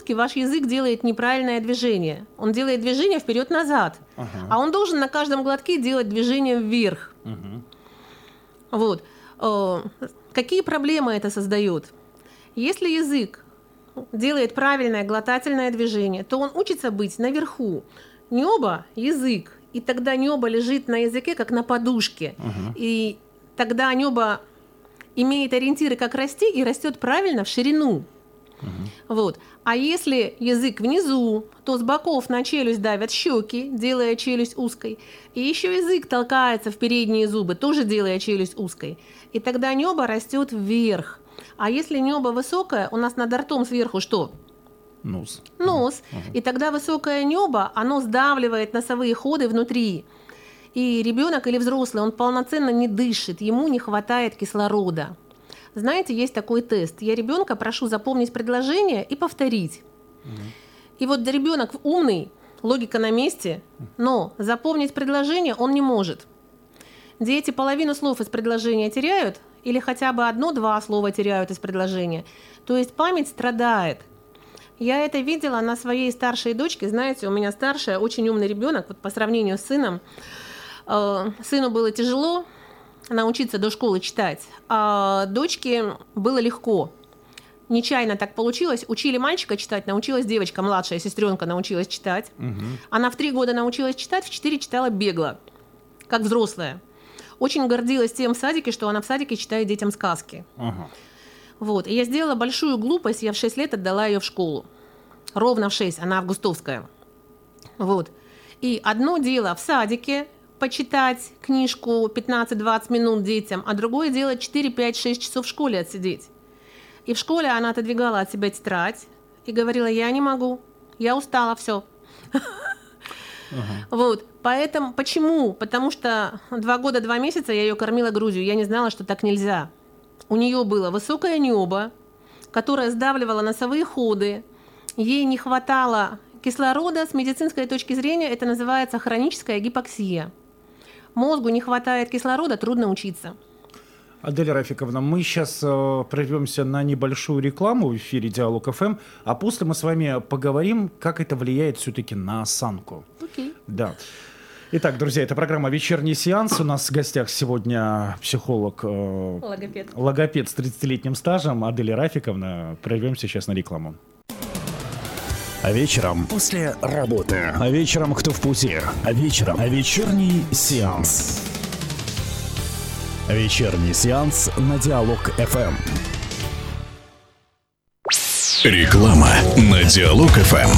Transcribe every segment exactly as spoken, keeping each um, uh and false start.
закуски ваш язык делает неправильное движение. Он делает движение вперед-назад, ага. а он должен на каждом глотке делать движение вверх. Угу. Вот. Какие проблемы это создает? Если язык делает правильное глотательное движение, то он учится быть наверху. Небо – язык, и тогда небо лежит на языке, как на подушке. Uh-huh. И тогда небо имеет ориентиры, как расти, и растет правильно в ширину. Uh-huh. Вот. А если язык внизу, то с боков на челюсть давят щеки, делая челюсть узкой. И еще язык толкается в передние зубы, тоже делая челюсть узкой. И тогда небо растет вверх. А если небо высокое, у нас над ртом сверху что? Нос. Нос. Ага. И тогда высокое небо, оно сдавливает носовые ходы внутри. И ребенок или взрослый, он полноценно не дышит, ему не хватает кислорода. Знаете, есть такой тест. Я ребенка прошу запомнить предложение и повторить. Ага. И вот ребенок умный, логика на месте, но запомнить предложение он не может. Дети половину слов из предложения теряют, или хотя бы одно-два слова теряют из предложения. То есть память страдает. Я это видела на своей старшей дочке. Знаете, у меня старшая, очень умный ребенок, вот по сравнению с сыном. Э, сыну было тяжело научиться до школы читать, а дочке было легко. Нечаянно так получилось. Учили мальчика читать, научилась девочка, младшая сестренка научилась читать. Угу. Она в три года научилась читать, в четыре читала бегло, как взрослая. Очень гордилась тем в садике, что она в садике читает детям сказки. Ага. Вот. И я сделала большую глупость, я в шесть лет отдала ее в школу. Ровно в шесть, она августовская. Вот. И одно дело в садике почитать книжку пятнадцать-двадцать минут детям, а другое дело четыре-пять-шесть часов в школе отсидеть. И в школе она отодвигала от себя тетрадь и говорила: я не могу, я устала, все. Uh-huh. Вот, поэтому, почему? Потому что два года, два месяца я ее кормила грудью, я не знала, что так нельзя. У нее было высокое небо, которое сдавливало носовые ходы, ей не хватало кислорода, с медицинской точки зрения это называется хроническая гипоксия. Мозгу не хватает кислорода, трудно учиться. Адель Рафиковна, мы сейчас э, прервемся на небольшую рекламу в эфире Диалог эф эм, а после мы с вами поговорим, как это влияет все-таки на осанку. Окей. Да. Итак, друзья, это программа «Вечерний сеанс». У нас в гостях сегодня психолог, э, логопед. логопед с тридцатилетним стажем Адель Рафиковна. Прервемся сейчас на рекламу. А вечером после работы. А вечером кто в пути. А вечером а вечерний сеанс. Вечерний сеанс на Диалог эф эм. Реклама на Диалог эф эм.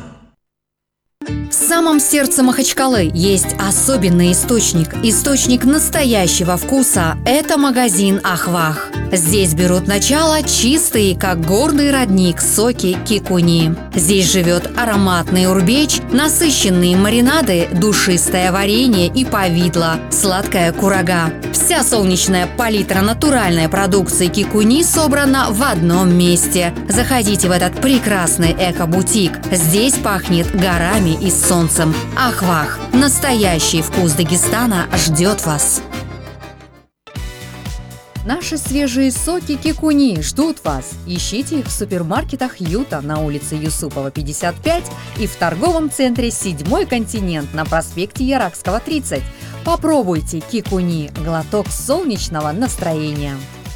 В самом сердце Махачкалы есть особенный источник. Источник настоящего вкуса – это магазин «Ахвах». Здесь берут начало чистые, как горный родник, соки кикуни. Здесь живет ароматный урбеч, насыщенные маринады, душистое варенье и повидло, сладкая курага. Вся солнечная палитра натуральной продукции кикуни собрана в одном месте. Заходите в этот прекрасный эко-бутик. Здесь пахнет горами и солнцем. Ахвах. Настоящий вкус Дагестана ждет вас. Наши свежие соки кикуни ждут вас. Ищите их в супермаркетах Юта на улице Юсупова, пятьдесят пять и в торговом центре «Седьмой континент» на проспекте Яракского, тридцать. Попробуйте кикуни. Глоток солнечного настроения.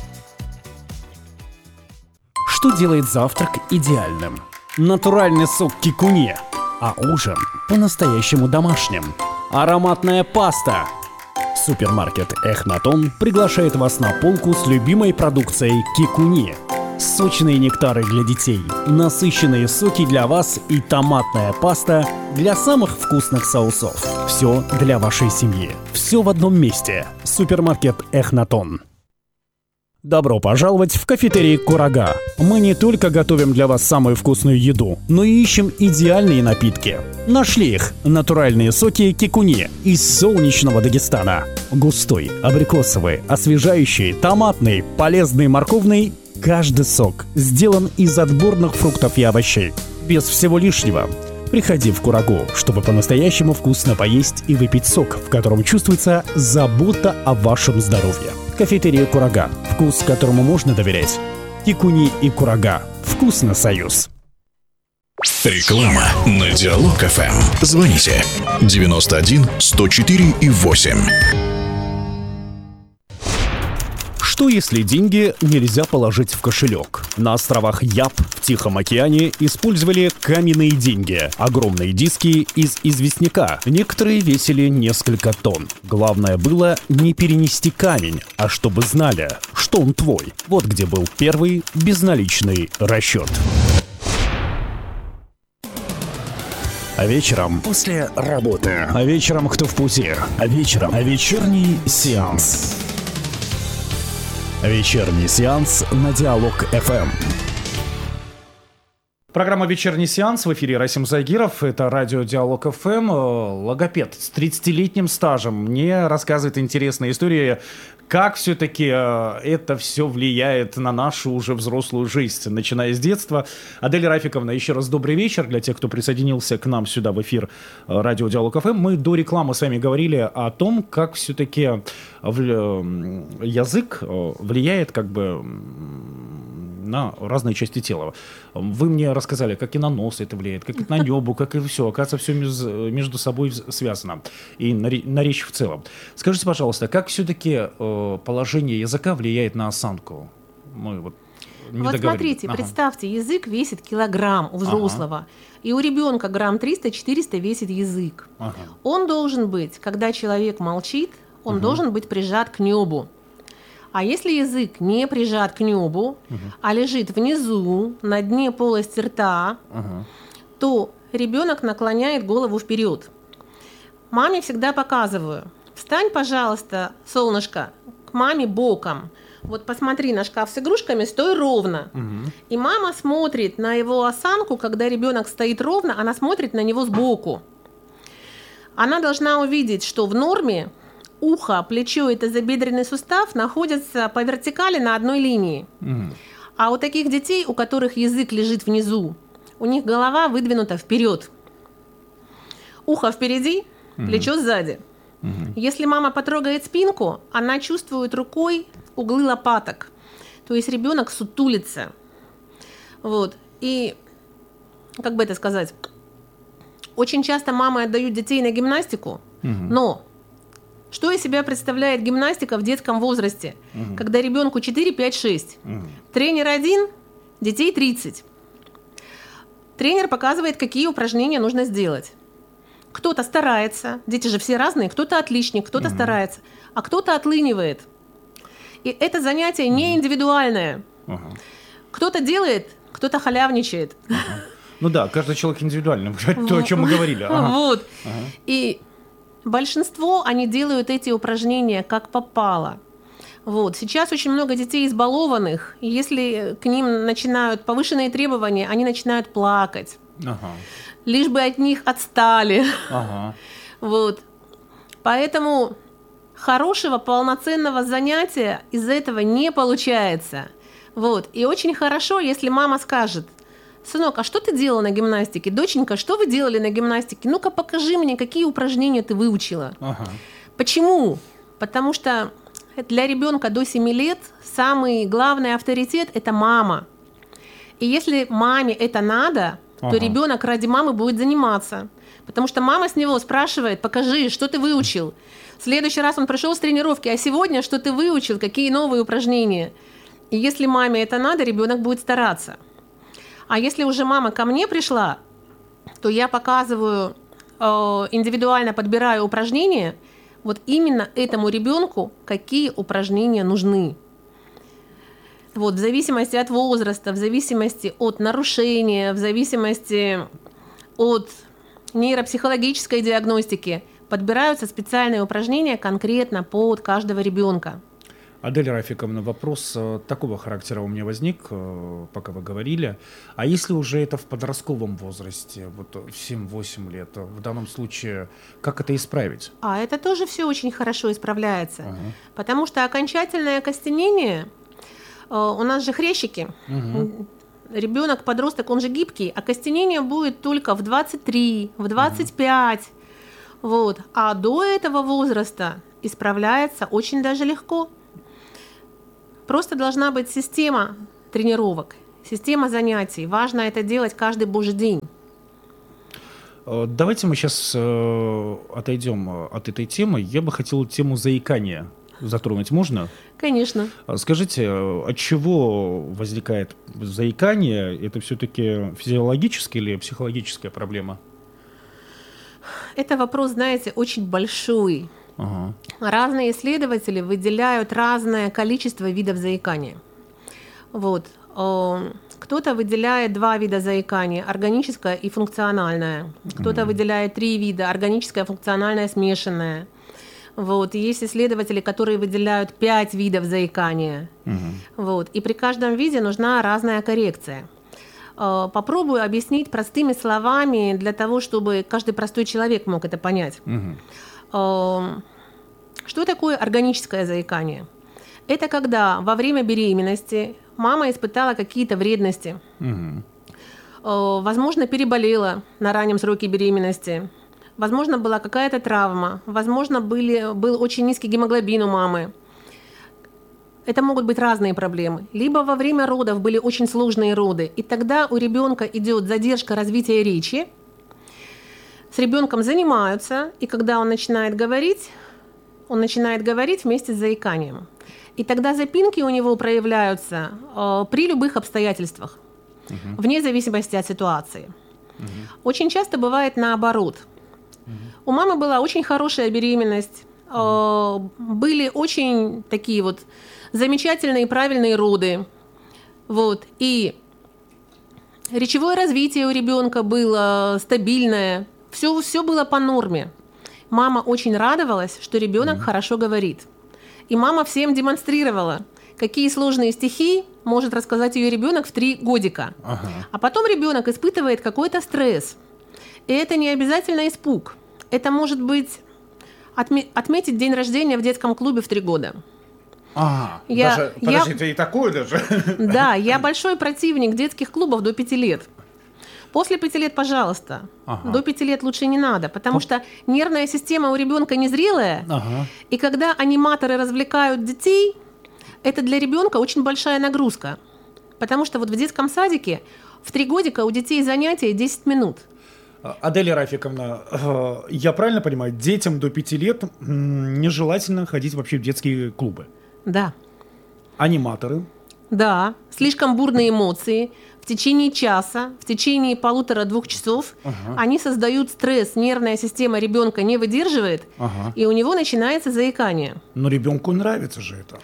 Что делает завтрак идеальным? Натуральный сок кикуни. А ужин по-настоящему домашним. Ароматная паста. Супермаркет «Эхнатон» приглашает вас на полку с любимой продукцией кикуни. Сочные нектары для детей, насыщенные соки для вас и томатная паста для самых вкусных соусов. Все для вашей семьи. Все в одном месте. Супермаркет «Эхнатон». Добро пожаловать в кафетерий «Курага». Мы не только готовим для вас самую вкусную еду, но и ищем идеальные напитки. Нашли их. Натуральные соки кикуни из солнечного Дагестана. Густой, абрикосовый, освежающий, томатный, полезный, морковный. Каждый сок сделан из отборных фруктов и овощей. Без всего лишнего. Приходи в Курагу, чтобы по-настоящему вкусно поесть и выпить сок, в котором чувствуется забота о вашем здоровье. Кафетерия «Курага». Вкус, которому можно доверять. Кикуни и Курага. Вкусно, союз. Реклама на Диалог эф эм. Звоните девяносто один сто четыре и восемь. Что если деньги нельзя положить в кошелек? На островах Яб в Тихом океане использовали каменные деньги, огромные диски из известняка. Некоторые весили несколько тонн. Главное было не перенести камень, а чтобы знали, что он твой. Вот где был первый безналичный расчет. А вечером после работы. А вечером кто в пути. А вечером а вечерний сеанс. Вечерний сеанс на Диалог эф эм. Программа «Вечерний сеанс», в эфире Расим Загиров, это радио Диалог эф эм. Логопед с тридцатилетним стажем мне рассказывает интересные истории, как все-таки это все влияет на нашу уже взрослую жизнь, начиная с детства. Адель Рафиковна, еще раз добрый вечер для тех, кто присоединился к нам сюда в эфир радио Диалог эф эм. Мы до рекламы с вами говорили о том, как все-таки язык влияет как бы на разные части тела. Вы мне рассказали, как и на нос это влияет, как и на небо, как и все. Оказывается, все между собой связано. И на, на речь в целом. Скажите, пожалуйста, как все-таки э, положение языка влияет на осанку? Мы вот не вот договорили. Смотрите, ага. представьте, язык весит килограмм у взрослого. Ага. И у ребенка грамм триста-четыреста весит язык. Ага. Он должен быть, когда человек молчит, он угу. должен быть прижат к небу. А если язык не прижат к небу, uh-huh. а лежит внизу, на дне полости рта, uh-huh. то ребенок наклоняет голову вперед. Маме всегда показываю: встань, пожалуйста, солнышко, к маме боком. Вот посмотри на шкаф с игрушками, стой ровно. Uh-huh. И мама смотрит на его осанку, когда ребенок стоит ровно, она смотрит на него сбоку. Она должна увидеть, что в норме ухо, плечо и тазобедренный сустав находятся по вертикали на одной линии. Mm. А у таких детей, у которых язык лежит внизу, у них голова выдвинута вперед. Ухо впереди, mm. плечо сзади. Mm-hmm. Если мама потрогает спинку, она чувствует рукой углы лопаток. То есть ребенок сутулится. Вот. И, как бы это сказать, очень часто мамы отдают детей на гимнастику, mm-hmm. но что из себя представляет гимнастика в детском возрасте, угу. когда ребенку четыре, пять, шесть? Угу. Тренер один, детей тридцать. Тренер показывает, какие упражнения нужно сделать. Кто-то старается, дети же все разные, кто-то отличник, кто-то угу. старается, а кто-то отлынивает. И это занятие угу. не индивидуальное. Угу. Кто-то делает, кто-то халявничает. Угу. Ну да, каждый человек индивидуальный, то, о чем мы говорили. Ага. Вот. Ага. И большинство, они делают эти упражнения как попало. Вот. Сейчас очень много детей избалованных, и если к ним начинают повышенные требования, они начинают плакать. Ага. Лишь бы от них отстали. Ага. Вот. Поэтому хорошего, полноценного занятия из этого не получается. Вот. И очень хорошо, если мама скажет: сынок, а что ты делала на гимнастике? Доченька, что вы делали на гимнастике? Ну-ка покажи мне, какие упражнения ты выучила. Ага. Почему? Потому что для ребенка до семи лет самый главный авторитет – это мама. И если маме это надо, ага. то ребенок ради мамы будет заниматься. Потому что мама с него спрашивает: покажи, что ты выучил. В следующий раз он пришел с тренировки, а сегодня что ты выучил, какие новые упражнения. И если маме это надо, ребенок будет стараться. А если уже мама ко мне пришла, то я показываю, э, индивидуально подбираю упражнения, вот именно этому ребенку, какие упражнения нужны. Вот, в зависимости от возраста, в зависимости от нарушения, в зависимости от нейропсихологической диагностики подбираются специальные упражнения конкретно под каждого ребенка. Адель Рафиковна, вопрос такого характера у меня возник, пока вы говорили. А если уже это в подростковом возрасте, вот в семь-восемь лет, в данном случае, как это исправить? А это тоже все очень хорошо исправляется. Ага. Потому что окончательное окостенение, у нас же хрящики, угу. ребенок, подросток, он же гибкий, окостенение будет только в двадцать три, в двадцать пять. Угу. Вот. А до этого возраста исправляется очень даже легко. Просто должна быть система тренировок, система занятий. Важно это делать каждый божий день. Давайте мы сейчас э, отойдем от этой темы. Я бы хотел тему заикания затронуть. Можно? Конечно. Скажите, от чего возникает заикание? Это все-таки физиологическая или психологическая проблема? Это вопрос, знаете, очень большой. Ага. Разные исследователи выделяют разное количество видов заикания. Вот. Кто-то выделяет два вида заикания – органическое и функциональное. Кто-то mm-hmm. выделяет три вида – органическое, функциональное, смешанное. Вот. Есть исследователи, которые выделяют пять видов заикания. Mm-hmm. Вот. И при каждом виде нужна разная коррекция. Попробую объяснить простыми словами для того, чтобы каждый простой человек мог это понять. Mm-hmm. Что такое органическое заикание? Это когда во время беременности мама испытала какие-то вредности. Угу. Возможно, переболела на раннем сроке беременности. Возможно, была какая-то травма. Возможно, были, был очень низкий гемоглобин у мамы. Это могут быть разные проблемы. Либо во время родов были очень сложные роды. И тогда у ребенка идет задержка развития речи. С ребенком занимаются. И когда он начинает говорить, он начинает говорить вместе с заиканием. И тогда запинки у него проявляются э, при любых обстоятельствах, uh-huh. вне зависимости от ситуации. Uh-huh. Очень часто бывает наоборот. Uh-huh. У мамы была очень хорошая беременность, э, uh-huh. были очень такие вот замечательные правильные роды. Вот, и речевое развитие у ребенка было стабильное, все, все было по норме. Мама очень радовалась, что ребенок uh-huh. хорошо говорит. И мама всем демонстрировала, какие сложные стихи может рассказать ее ребенок в три годика. Ага. А потом ребенок испытывает какой-то стресс. И это не обязательно испуг. Это может быть отме- отметить день рождения в детском клубе в три года. Ага, я, даже, я, подождите, и такое даже? Да, я большой противник детских клубов до пяти лет. После пяти лет, пожалуйста. Ага. До пяти лет лучше не надо, потому что нервная система у ребенка незрелая, ага. и когда аниматоры развлекают детей, это для ребенка очень большая нагрузка. Потому что вот в детском садике в три годика у детей занятия десять минут. Аделя Рафиковна, я правильно понимаю, детям до пяти лет нежелательно ходить вообще в детские клубы? Да. Аниматоры? Да, слишком бурные эмоции. В течение часа, в течение полутора-двух часов ага. они создают стресс, нервная система ребенка не выдерживает, ага. и у него начинается заикание. Но ребенку нравится же это.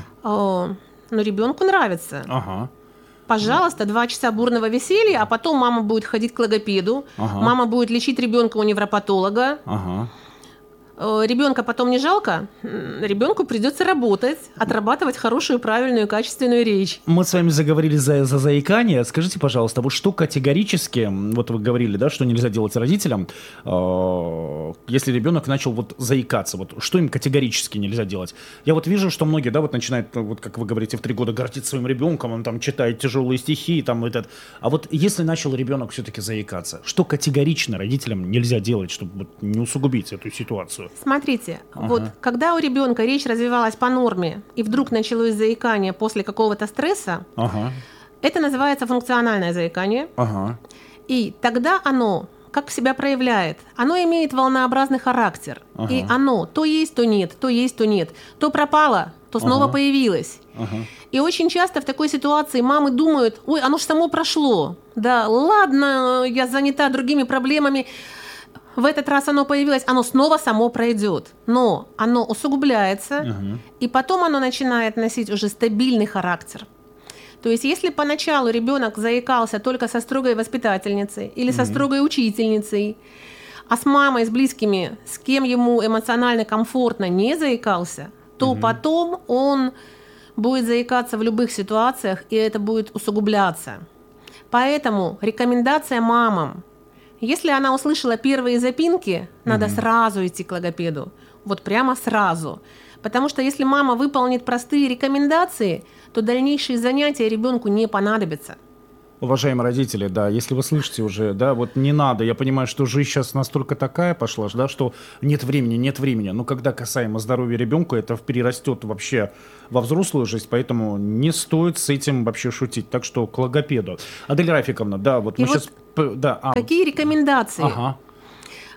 О, но ребенку нравится. Ага. Пожалуйста, два часа бурного веселья, а потом мама будет ходить к логопеду, ага. мама будет лечить ребенка у невропатолога. Ага. Ребенка потом не жалко, ребенку придется работать, отрабатывать хорошую, правильную, качественную речь. Мы с вами заговорили за, за заикание. Скажите, пожалуйста, вот что категорически, вот вы говорили, да, что нельзя делать родителям, э, если ребенок начал вот заикаться, вот что им категорически нельзя делать? Я вот вижу, что многие, да, вот начинают, вот как вы говорите, в три года гордиться своим ребенком, он там читает тяжелые стихи, там этот. А вот если начал ребенок все-таки заикаться, что категорично родителям нельзя делать, чтобы вот не усугубить эту ситуацию? Смотрите, ага. вот когда у ребенка речь развивалась по норме, и вдруг началось заикание после какого-то стресса, ага. это называется функциональное заикание. Ага. И тогда оно как себя проявляет? Оно имеет волнообразный характер. Ага. И оно то есть, то нет, то есть, то нет. То пропало, то снова ага. появилось. Ага. И очень часто в такой ситуации мамы думают: ой, оно же само прошло. Да, ладно, я занята другими проблемами. В этот раз оно появилось, оно снова само пройдет. Но оно усугубляется, uh-huh. и потом оно начинает носить уже стабильный характер. То есть если поначалу ребенок заикался только со строгой воспитательницей или uh-huh. со строгой учительницей, а с мамой, с близкими, с кем ему эмоционально комфортно, не заикался, то uh-huh. потом он будет заикаться в любых ситуациях, и это будет усугубляться. Поэтому рекомендация мамам: если она услышала первые запинки, надо mm-hmm. сразу идти к логопеду. Вот прямо сразу. Потому что если мама выполнит простые рекомендации, то дальнейшие занятия ребенку не понадобятся. Уважаемые родители, да, если вы слышите уже, да, вот не надо, я понимаю, что жизнь сейчас настолько такая пошла, да, что нет времени, нет времени, но когда касаемо здоровья ребенка, это перерастет вообще во взрослую жизнь, поэтому не стоит с этим вообще шутить, так что к логопеду. Адель Рафиковна, да, вот И мы вот сейчас... Да, а... Какие рекомендации? Ага.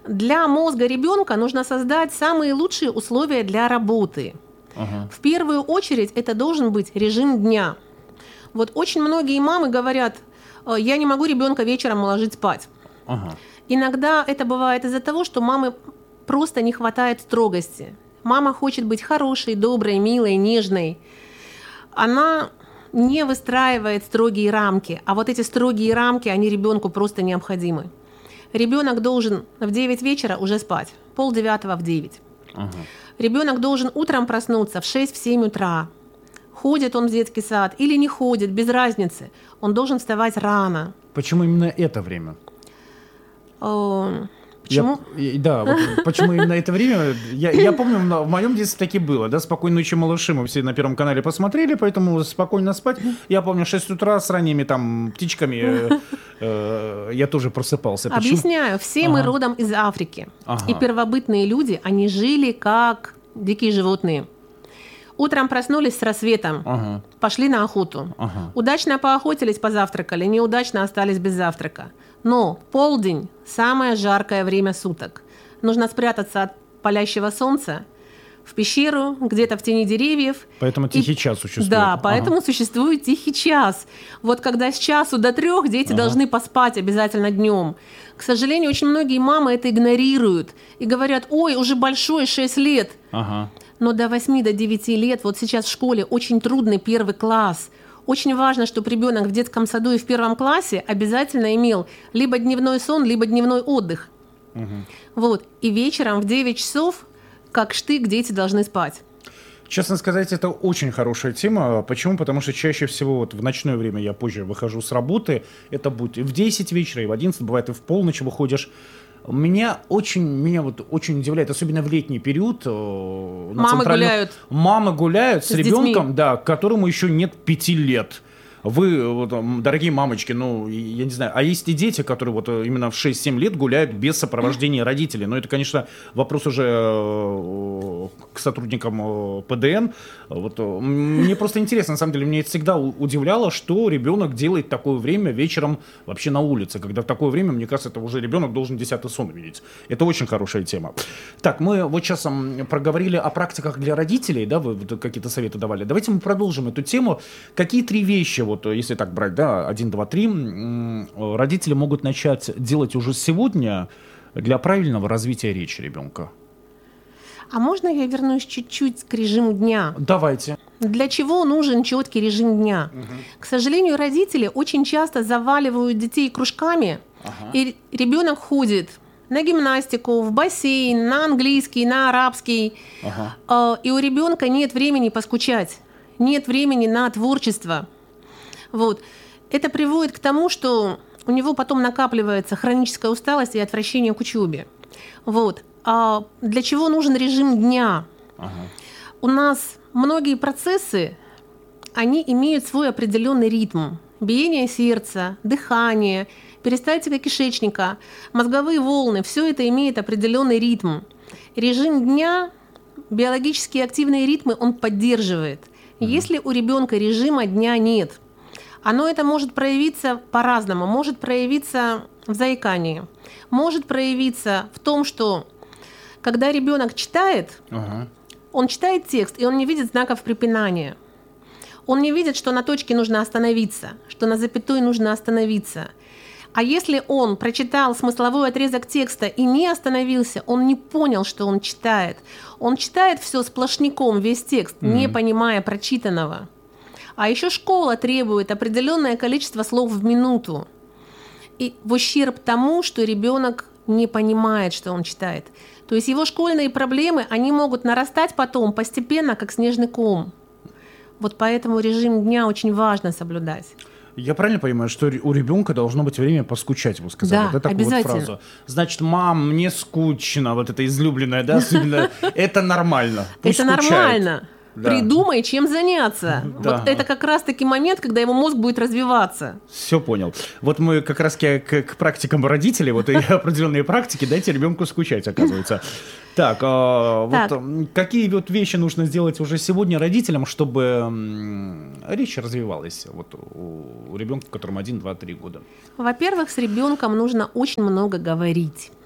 Для мозга ребенка нужно создать самые лучшие условия для работы. Ага. В первую очередь это должен быть режим дня. Вот очень многие мамы говорят, я не могу ребенка вечером уложить спать. Ага. Иногда это бывает из-за того, что мамы просто не хватает строгости. Мама хочет быть хорошей, доброй, милой, нежной. Она не выстраивает строгие рамки, а вот эти строгие рамки, они ребенку просто необходимы. Ребенок должен в девять вечера уже спать, полдевятого в девять. Ага. Ребенок должен утром проснуться в шесть-семь утра. Ходит он в детский сад или не ходит, без разницы. Он должен вставать рано. Почему именно это время? О, почему? Я, да, вот почему именно это время? Я, я помню, в моем детстве таки было, да, «Спокойной ночи, малыши» мы все на Первом канале посмотрели, поэтому спокойно спать. Я помню, шесть утра с ранними там птичками э, э, я тоже просыпался. Почему? Объясняю, все Ага. мы родом из Африки. Ага. И первобытные люди, они жили как дикие животные. Утром проснулись с рассветом, Ага. пошли на охоту. Ага. Удачно поохотились, позавтракали, неудачно остались без завтрака. Но полдень – самое жаркое время суток. Нужно спрятаться от палящего солнца в пещеру, где-то в тени деревьев. Поэтому тихий час существует. Да, Ага. поэтому существует тихий час. Вот когда с часу до трех дети Ага. должны поспать обязательно днем. К сожалению, очень многие мамы это игнорируют и говорят, ой, уже большой, шесть лет. Ага. Но до восьми, до девяти лет, вот сейчас в школе очень трудный первый класс. Очень важно, чтобы ребенок в детском саду и в первом классе обязательно имел либо дневной сон, либо дневной отдых. Угу. Вот. И вечером в девять часов, как штык, дети должны спать. Честно сказать, это очень хорошая тема. Почему? Потому что чаще всего вот в ночное время я позже выхожу с работы. Это будет и в десять вечера, и в одиннадцать, бывает и в полночь выходишь. Меня очень, меня вот очень удивляет, особенно в летний период. э, на Мамы центральном- гуляют. Мамы гуляют с, С ребенком, детьми. да, которому еще нет пяти лет. Вы, вот, м, дорогие мамочки, ну, я не знаю, а есть и дети, которые вот э, именно в шесть-семь лет гуляют без сопровождения родителей. Но это, конечно, вопрос уже э, к сотрудникам э, Пэ Дэ Эн. Вот, э, мне просто интересно, на самом деле, меня это всегда у- удивляло, что ребенок делает такое время вечером вообще на улице. Когда в такое время, мне кажется, это уже ребенок должен десятый сон видеть. Это очень хорошая тема. Так, мы вот сейчас м, проговорили о практиках для родителей, да, вы вот какие-то советы давали. Давайте мы продолжим эту тему. Какие три вещи, вот если так брать, да, один, два, три, м, родители могут начать делать уже сегодня для правильного развития речи ребенка? А можно я вернусь чуть-чуть к режиму дня? Давайте. Для чего нужен четкий режим дня? К сожалению, родители очень часто заваливают детей кружками, Ага. и ребенок ходит на гимнастику, в бассейн, на английский, на арабский, Ага. э, и у ребенка нет времени поскучать, нет времени на творчество. Вот. Это приводит к тому, что у него потом накапливается хроническая усталость и отвращение к учебе. Вот. А для чего нужен режим дня? Ага. У нас многие процессы, они имеют свой определенный ритм. Биение сердца, дыхание, перистальтика кишечника, мозговые волны – все это имеет определенный ритм. Режим дня, биологически активные ритмы он поддерживает. Если у ребенка режима дня нет, оно это может проявиться по-разному. Может проявиться в заикании, может проявиться в том, что когда ребенок читает, Ага. он читает текст, и он не видит знаков препинания. Он не видит, что на точке нужно остановиться, что на запятой нужно остановиться. А если он прочитал смысловой отрезок текста и не остановился, он не понял, что он читает. Он читает все сплошняком, весь текст, mm-hmm. не понимая прочитанного. А еще школа требует определенное количество слов в минуту. И в ущерб тому, что ребенок не понимает, что он читает. То есть его школьные проблемы, они могут нарастать потом постепенно, как снежный ком. Вот поэтому режим дня очень важно соблюдать. Я правильно понимаю, что у ребенка должно быть время поскучать, вы сказали? Да, вот такую обязательно. Вот фразу. Значит, мам, мне скучно, вот это излюбленное, да, особенно, это нормально. Пусть Это скучает. нормально. Да. Придумай, чем заняться. Да. Вот это как раз-таки момент, когда его мозг будет развиваться. Все понял. Вот мы как раз к, к практикам родителей, вот и определенные практики, дайте ребенку скучать, оказывается. Так, а, Так. вот какие вот вещи нужно сделать уже сегодня родителям, чтобы м, речь развивалась вот у, у ребенка, которому один, два, три года? Во-первых, с ребенком нужно очень много говорить.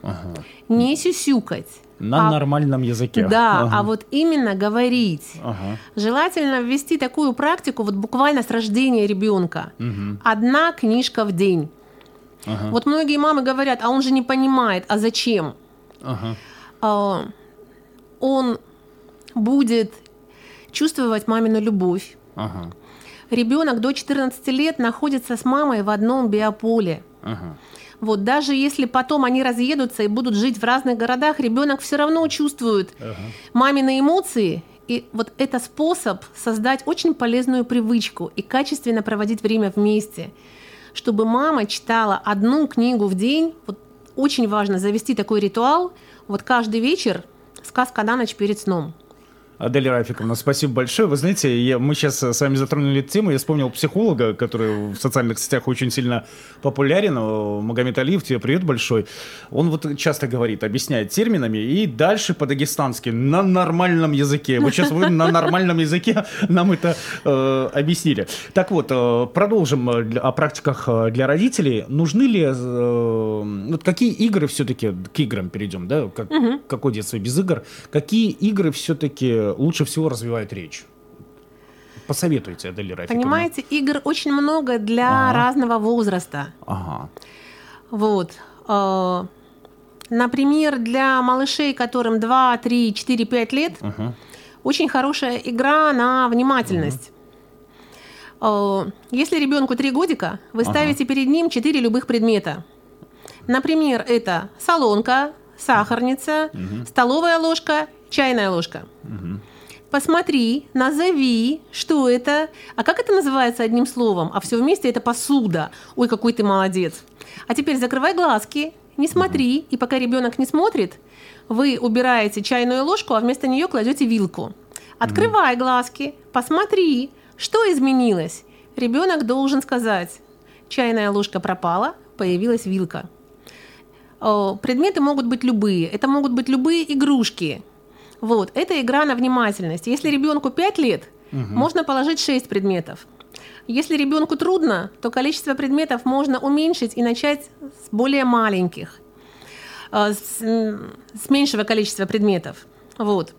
Ага. Не сюсюкать. На а, нормальном языке. Да, ага. а вот именно говорить. Ага. Желательно ввести такую практику вот буквально с рождения ребенка. Угу. Одна книжка в день. Ага. Вот многие мамы говорят, а он же не понимает, а зачем? Ага. А, он будет чувствовать мамину любовь. Ага. Ребенок до четырнадцати лет находится с мамой в одном биополе. Ага. Вот, даже если потом они разъедутся и будут жить в разных городах, ребенок все равно чувствует Ага. мамины эмоции. И вот это способ создать очень полезную привычку и качественно проводить время вместе. Чтобы мама читала одну книгу в день, вот очень важно завести такой ритуал. Вот каждый вечер сказка на ночь перед сном. Адель Рафиковна, спасибо большое. Вы знаете, я, мы сейчас с вами затронули эту тему. Я вспомнил психолога, который в социальных сетях очень сильно популярен. Магомед Алиев, тебе привет большой. Он вот часто говорит, объясняет терминами и дальше по-дагестански, на нормальном языке. Вот сейчас вы на нормальном языке нам это э, объяснили. Так вот, э, продолжим о практиках для родителей. Нужны ли, э, вот какие игры все-таки, к играм перейдем, да? Как, угу. Какое детство без игр? Какие игры все-таки лучше всего развивает речь? Посоветуйте, Адель Рафиковна. Понимаете, игр очень много для ага. разного возраста. Ага. Вот. Например, для малышей, которым два, три, четыре, пять лет, ага. очень хорошая игра на внимательность. Ага. Если ребенку три годика, вы ага. ставите перед ним четыре любых предмета. Например, это солонка, сахарница, ага. столовая ложка, чайная ложка. Угу. Посмотри, назови, что это. А как это называется одним словом? А все вместе это посуда. Ой, какой ты молодец. А теперь закрывай глазки, не смотри. Угу. И пока ребенок не смотрит, вы убираете чайную ложку, а вместо нее кладете вилку. Открывай угу. глазки, посмотри, что изменилось. Ребенок должен сказать: чайная ложка пропала, появилась вилка. Предметы могут быть любые. Это могут быть любые игрушки. Вот, это игра на внимательность. Если ребенку пять лет, угу. можно положить шесть предметов. Если ребенку трудно, то количество предметов можно уменьшить и начать с более маленьких, с, с меньшего количества предметов. Вот.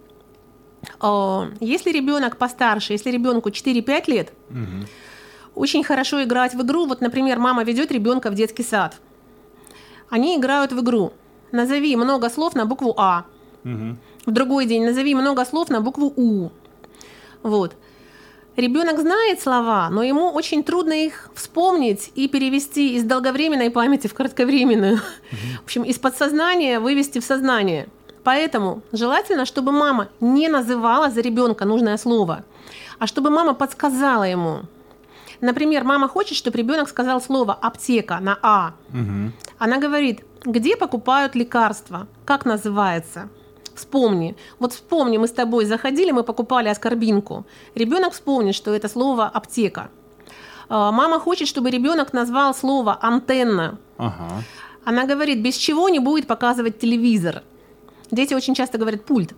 Если ребенок постарше, если ребенку четыре-пять лет, угу. очень хорошо играть в игру. Вот, например, мама ведет ребенка в детский сад. Они играют в игру. Назови много слов на букву А. Угу. В другой день назови много слов на букву У. Вот. Ребенок знает слова, но ему очень трудно их вспомнить и перевести из долговременной памяти в кратковременную. Угу. В общем, из подсознания вывести в сознание. Поэтому желательно, чтобы мама не называла за ребенка нужное слово, а чтобы мама подсказала ему. Например, мама хочет, чтобы ребенок сказал слово «аптека» на «а». Угу. Она говорит: где покупают лекарства, как называется? Вспомни. Вот вспомни, мы с тобой заходили, мы покупали аскорбинку. Ребенок вспомнит, что это слово «аптека». Мама хочет, чтобы ребенок назвал слово «антенна». Ага. Она говорит: без чего не будет показывать телевизор. Дети очень часто говорят «пульт».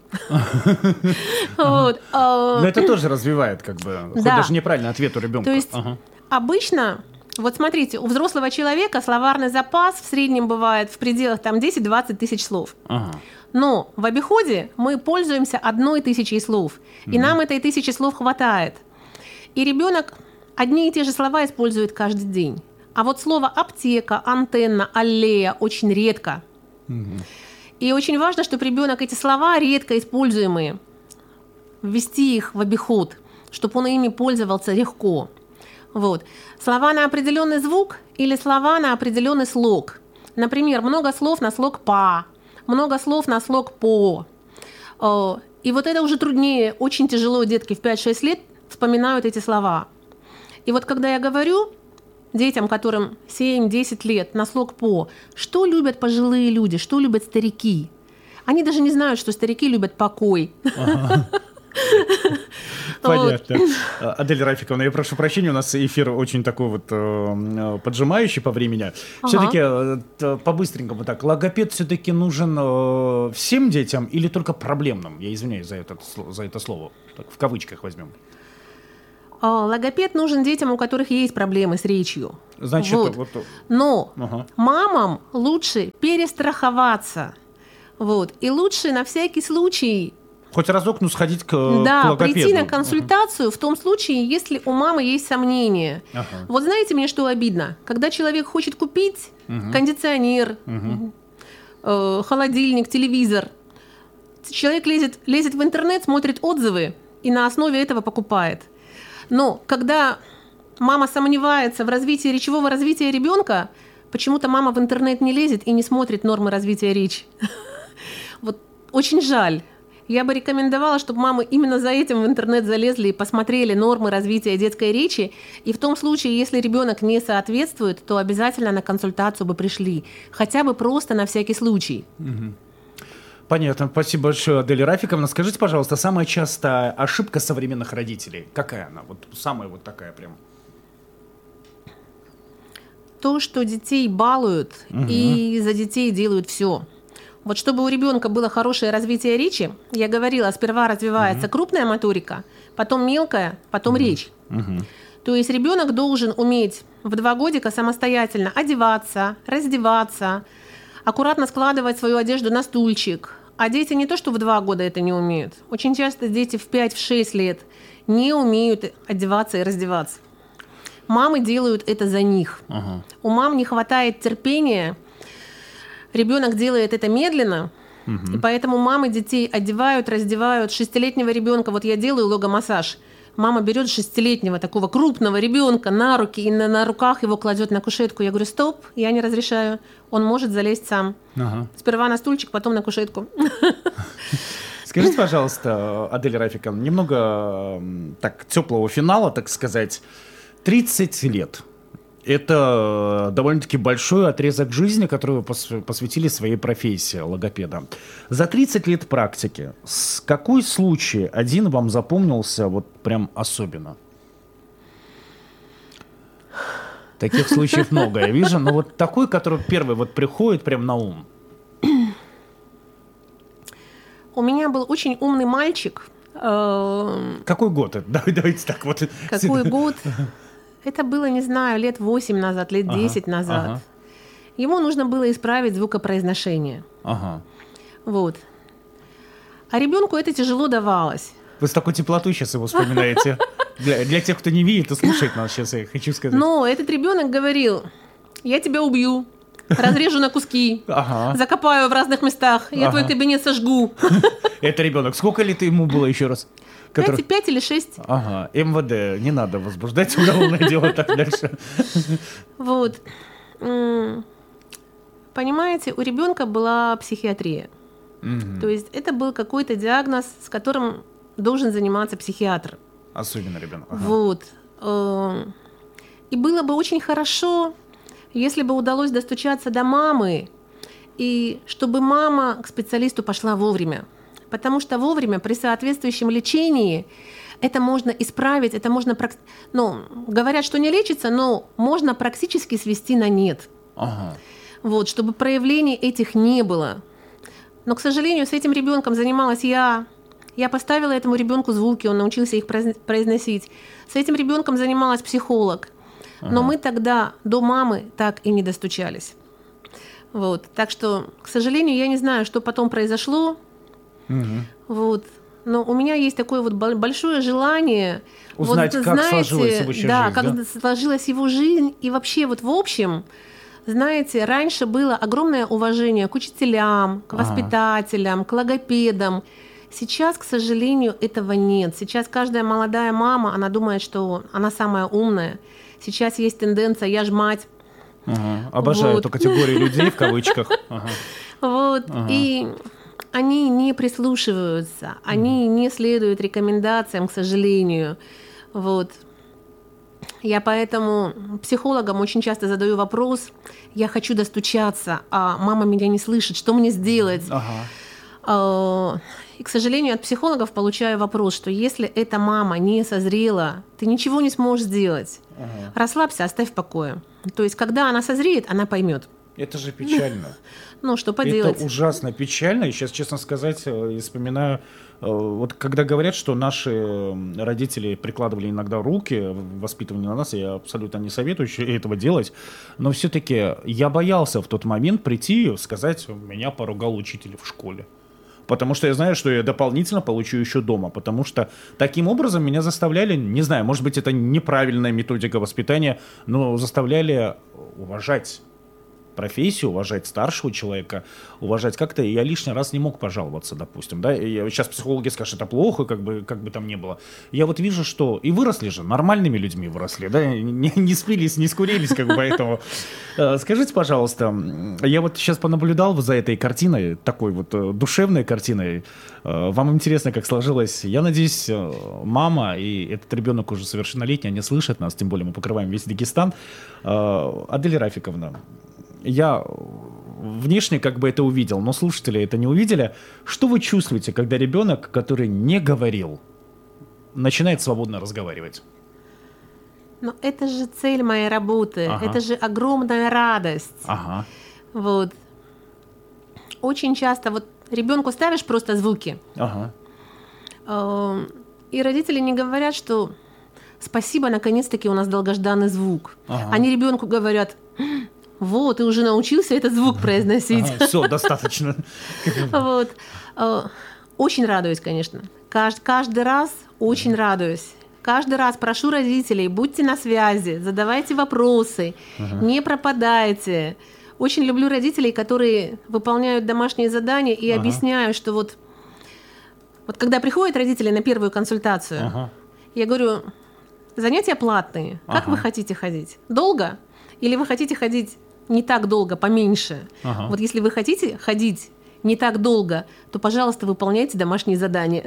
Но это тоже развивает, как бы, хоть даже неправильный ответ у ребенка. То есть обычно, вот смотрите, у взрослого человека словарный запас в среднем бывает в пределах там десять-двадцать тысяч слов. Но в обиходе мы пользуемся одной тысячей слов, и нам этой тысячи слов хватает. И ребенок одни и те же слова использует каждый день. А вот слово «аптека», «антенна», «аллея» очень редко. И очень важно, чтобы ребенок эти слова, редко используемые, ввести их в обиход, чтобы он ими пользовался легко. Вот. Слова на определенный звук или слова на определенный слог. Например, много слов на слог «па», много слов на слог «по». И вот это уже труднее, очень тяжело детки в пять-шесть лет вспоминают эти слова. И вот когда я говорю детям, которым семь-десять лет, на слог «по», что любят пожилые люди, что любят старики? Они даже не знают, что старики любят покой. Понятно. Адель Рафиковна, я прошу прощения, у нас эфир очень такой вот э, поджимающий по времени. Все-таки э, по-быстренькому так, логопед все-таки нужен э, всем детям или только проблемным? Я извиняюсь за это, за это слово, так, в кавычках возьмем. А, Логопед нужен детям, у которых есть проблемы с речью. Значит, Вот. вот... Но Ага. мамам лучше перестраховаться. Вот. И лучше на всякий случай Хоть разок, ну, сходить к, к да, логопеду. прийти на консультацию в том случае, если у мамы есть сомнения. Ага. Вот знаете, мне что обидно? Когда человек хочет купить Мгм. кондиционер, Мгм. э, холодильник, телевизор, человек лезет, лезет в интернет, смотрит отзывы и на основе этого покупает. Но когда мама сомневается в развитии речевого развития ребенка, почему-то мама в интернет не лезет и не смотрит нормы развития речи. Вот очень жаль. Я бы рекомендовала, чтобы мамы именно за этим в интернет залезли и посмотрели нормы развития детской речи. И в том случае, если ребенок не соответствует, то обязательно на консультацию бы пришли. Хотя бы просто на всякий случай. Понятно. Спасибо большое, Адель Рафиковна. Скажите, пожалуйста, самая частая ошибка современных родителей, какая она? Вот самая вот такая прям. То, что детей балуют и за детей делают все. Вот чтобы у ребенка было хорошее развитие речи, я говорила, сперва развивается крупная моторика, потом мелкая, потом речь. Мгм. То есть ребенок должен уметь в два годика самостоятельно одеваться, раздеваться, аккуратно складывать свою одежду на стульчик. А дети не то, что в два года это не умеют. Очень часто дети в пять-шесть лет не умеют одеваться и раздеваться. Мамы делают это за них. Ага. У мам не хватает терпения. Ребенок делает это медленно, и поэтому мамы детей одевают, раздевают. Шестилетнего ребенка, вот я делаю логомассаж, мама берет шестилетнего такого крупного ребенка на руки и на, на руках его кладет на кушетку. Я говорю, стоп, я не разрешаю, он может залезть сам. Ага. Сперва на стульчик, потом на кушетку. Скажите, пожалуйста, Адель Рафиковна, немного м, так теплого финала, так сказать. тридцать лет. Это довольно-таки большой отрезок жизни, который вы пос- посвятили своей профессии логопеда. За тридцать лет практики, с какой случай один вам запомнился вот прям особенно? Таких случаев много, я вижу, но вот такой, который первый вот приходит прям на ум. У меня был очень умный мальчик. э, Какой год это? Давай- Давайте так вот. Какой год? Это было, не знаю, лет восемь назад, лет Ага, десять назад. ага. Ему нужно было исправить звукопроизношение. Ага. Вот. А ребенку это тяжело давалось. Вы с такой теплотой сейчас его вспоминаете. Для, для тех, кто не видит и слушает нас сейчас, я хочу сказать. Но этот ребенок говорил, я тебя убью, разрежу на куски, Ага. закопаю в разных местах, я Ага. твой кабинет сожгу. Это ребенок. Сколько лет ему было еще раз? Который- Пять, пять или шесть. Ага. МВД. Не надо возбуждать уголовное дело так дальше. Вот. М, Понимаете, у ребенка была психиатрия. Мгм. То есть это был какой-то диагноз, с которым должен заниматься психиатр. Особенно ребенок. Ага. Вот. Э, И было бы очень хорошо, если бы удалось достучаться до мамы, и чтобы мама к специалисту пошла вовремя. Потому что вовремя при соответствующем лечении это можно исправить, это можно... прак- Ну, говорят, что не лечится, но можно практически свести на нет. Ага. Вот, чтобы проявлений этих не было. Но, к сожалению, с этим ребенком занималась я. Я поставила этому ребенку звуки, он научился их произ- произносить. С этим ребенком занималась психолог. Но мы тогда до мамы так и не достучались. Вот. Так что, к сожалению, я не знаю, что потом произошло. Мгм. Вот. Но у меня есть такое вот бол- большое желание Узнать, вот, как знаете, сложилась его еще да, жизнь, как да? сложилась его жизнь. И вообще вот в общем, знаете, раньше было огромное уважение к учителям, к Ага. воспитателям, к логопедам. Сейчас, к сожалению, этого нет. Сейчас каждая молодая мама, она думает, что она самая умная. Сейчас есть тенденция «я ж мать». Ага. Обожаю Вот. эту категорию людей в кавычках. Ага. Вот. Ага. И они не прислушиваются, они не следуют рекомендациям, к сожалению. Вот. Я поэтому психологам очень часто задаю вопрос, я хочу достучаться, а мама меня не слышит, что мне сделать? Ага. А, И, к сожалению, от психологов получаю вопрос, что если эта мама не созрела, ты ничего не сможешь сделать. Ага. Расслабься, оставь в покое. То есть, когда она созреет, она поймет. Это же печально. Ну, что поделать? Это ужасно печально. И сейчас, честно сказать, я вспоминаю, вот когда говорят, что наши родители прикладывали иногда руки в воспитывании на нас, я абсолютно не советую этого делать, но все-таки я боялся в тот момент прийти и сказать, меня поругал учитель в школе. Потому что я знаю, что я дополнительно получу еще дома. Потому что таким образом меня заставляли, не знаю, может быть, это неправильная методика воспитания, но заставляли уважать профессию, уважать старшего человека, уважать как-то. И я лишний раз не мог пожаловаться, допустим. Да? И сейчас психологи скажут, это плохо, как бы, как бы там ни было. Я вот вижу, что и выросли же, нормальными людьми выросли, да? не, не спились, не скурились, как бы, поэтому... Скажите, пожалуйста, я вот сейчас понаблюдал за этой картиной, такой вот душевной картиной. Вам интересно, как сложилось? Я надеюсь, мама и этот ребенок уже совершеннолетний, они слышат нас, тем более мы покрываем весь Дагестан. Адель Рафиковна, я внешне как бы это увидел, но слушатели это не увидели. Что вы чувствуете, когда ребенок, который не говорил, начинает свободно разговаривать? Но это же цель моей работы, Ага. это же огромная радость. Ага. Вот. Очень часто вот ребенку ставишь просто звуки, Ага. э, и родители не говорят, что спасибо, наконец-таки у нас долгожданный звук. Ага. Они ребенку говорят, вот, ты уже научился этот звук произносить. Ага, все, достаточно. Вот. Э, Очень радуюсь, конечно. Кажд- Каждый раз очень радуюсь. Каждый раз прошу родителей, будьте на связи, задавайте вопросы, не пропадайте. Очень люблю родителей, которые выполняют домашние задания и Ага. объясняю, что вот, вот когда приходят родители на первую консультацию, Ага. я говорю, занятия платные, как Ага. вы хотите ходить? Долго? Или вы хотите ходить не так долго, поменьше? Ага. Вот если вы хотите ходить не так долго, то, пожалуйста, выполняйте домашние задания.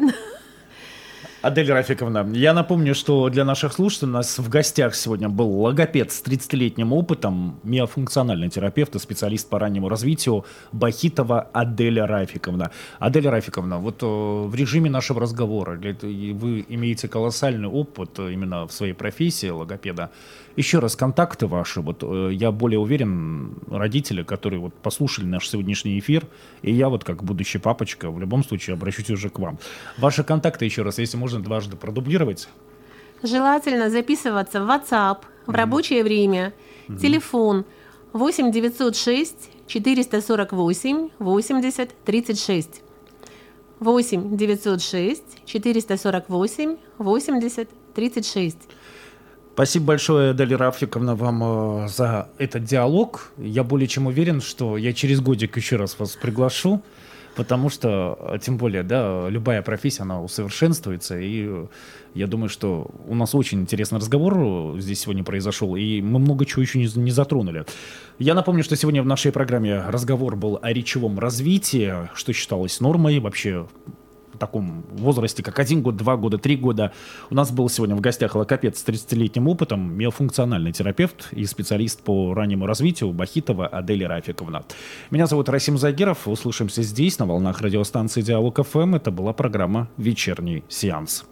Адель Рафиковна, я напомню, что для наших слушателей у нас в гостях сегодня был логопед с тридцатилетним опытом, миофункциональный терапевт и специалист по раннему развитию Бахитова Адель Рафиковна. Адель Рафиковна, вот э, в режиме нашего разговора, для этого и вы имеете колоссальный опыт э, именно в своей профессии логопеда. Еще раз, контакты ваши, вот э, я более уверен, родители, которые вот послушали наш сегодняшний эфир, и я вот как будущий папочка в любом случае обращусь уже к вам. Ваши контакты еще раз, если можно дважды продублировать. Желательно записываться в WhatsApp в рабочее время. Телефон восемь девятьсот шесть четыреста сорок восемь восемьдесят тридцать шесть. восемь девятьсот шесть четыреста сорок восемь восемьдесят тридцать шесть. Спасибо большое, Адель Рафиковна, вам э, за этот диалог. Я более чем уверен, что я через годик еще раз вас приглашу, потому что, тем более, да, любая профессия, она усовершенствуется, и э, я думаю, что у нас очень интересный разговор здесь сегодня произошел, и мы много чего еще не, не затронули. Я напомню, что сегодня в нашей программе разговор был о речевом развитии, что считалось нормой вообще в таком возрасте, как один год, два года, три года. У нас был сегодня в гостях логопед с тридцатилетним опытом, миофункциональный терапевт и специалист по раннему развитию Бахитова Адель Рафиковна. Меня зовут Расим Загиров. Услышимся здесь, на волнах радиостанции Диалог эф эм. Это была программа «Вечерний сеанс».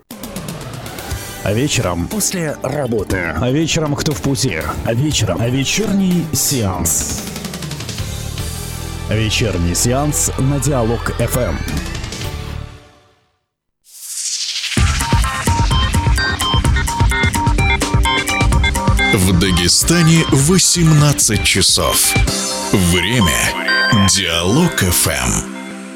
А вечером после работы. А вечером кто в пути. А вечером а вечерний сеанс. Вечерний сеанс на Диалог эф эм. В Дагестане восемнадцать часов. Время Диалог эф эм.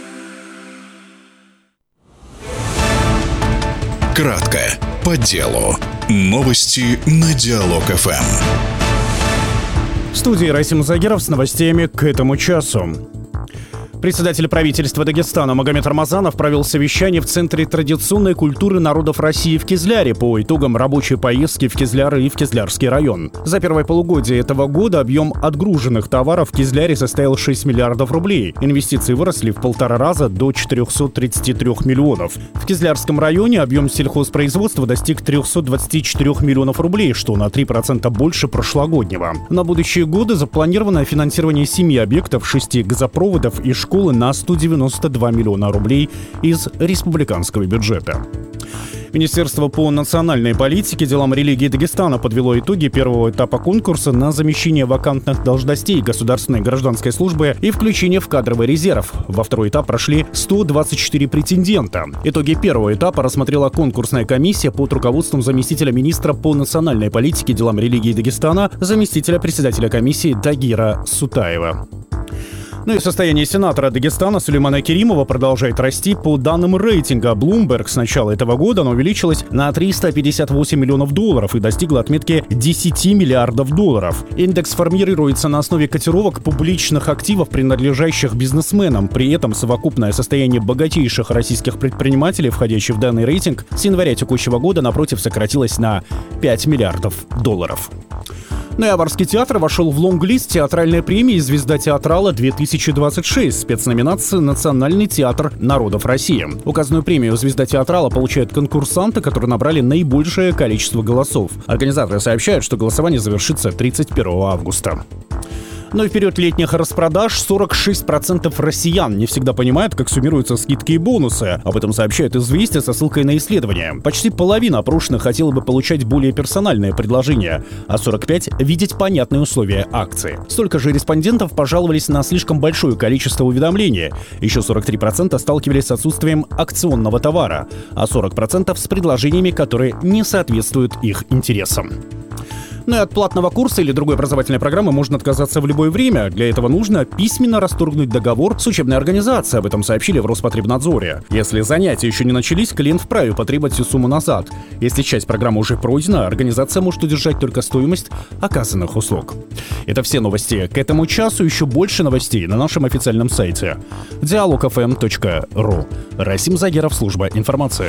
Кратко, по делу. Новости на Диалог эф эм. В студии Расим Загиров с новостями к этому часу. Председатель правительства Дагестана Магомед Рамазанов провел совещание в Центре традиционной культуры народов России в Кизляре по итогам рабочей поездки в Кизляр и в Кизлярский район. За первое полугодие этого года объем отгруженных товаров в Кизляре составил шесть миллиардов рублей. Инвестиции выросли в полтора раза до четырехсот тридцати трёх миллионов. В Кизлярском районе объем сельхозпроизводства достиг трехсот двадцати четырёх миллионов рублей, что на три процента больше прошлогоднего. На будущие годы запланировано финансирование семи объектов, шести газопроводов и школы на сто девяносто два миллиона рублей из республиканского бюджета. Министерство по национальной политике, делам религии Дагестана подвело итоги первого этапа конкурса на замещение вакантных должностей государственной гражданской службы и включение в кадровый резерв. Во второй этап прошли сто двадцать четыре претендента. Итоги первого этапа рассмотрела конкурсная комиссия под руководством заместителя министра по национальной политике, делам религии Дагестана, заместителя председателя комиссии Дагира Сутаева. Ну и состояние сенатора Дагестана Сулеймана Керимова продолжает расти. По данным рейтинга Bloomberg, с начала этого года оно увеличилось на триста пятьдесят восемь миллионов долларов и достигло отметки десять миллиардов долларов. Индекс формируется на основе котировок публичных активов, принадлежащих бизнесменам. При этом совокупное состояние богатейших российских предпринимателей, входящих в данный рейтинг, с января текущего года, напротив, сократилось на пять миллиардов долларов. Ну и Аварский театр вошел в лонг-лист театральной премии «Звезда театрала-две тысячи двадцать шесть», спецноминации «Национальный театр народов России». Указанную премию «Звезда театрала» получают конкурсанты, которые набрали наибольшее количество голосов. Организаторы сообщают, что голосование завершится тридцать первого августа. Но и в период летних распродаж сорок шесть процентов россиян не всегда понимают, как суммируются скидки и бонусы. Об этом сообщают «Известия» со ссылкой на исследование. Почти половина опрошенных хотела бы получать более персональные предложения, а сорок пять процентов видеть понятные условия акции. Столько же респондентов пожаловались на слишком большое количество уведомлений. Еще сорок три процента сталкивались с отсутствием акционного товара, а сорок процентов с предложениями, которые не соответствуют их интересам. Ну и от платного курса или другой образовательной программы можно отказаться в любое время. Для этого нужно письменно расторгнуть договор с учебной организацией. Об этом сообщили в Роспотребнадзоре. Если занятия еще не начались, клиент вправе потребовать всю сумму назад. Если часть программы уже пройдена, организация может удержать только стоимость оказанных услуг. Это все новости к этому часу. Еще больше новостей на нашем официальном сайте диалог эф эм точка ру. Расим Загеров, служба информации.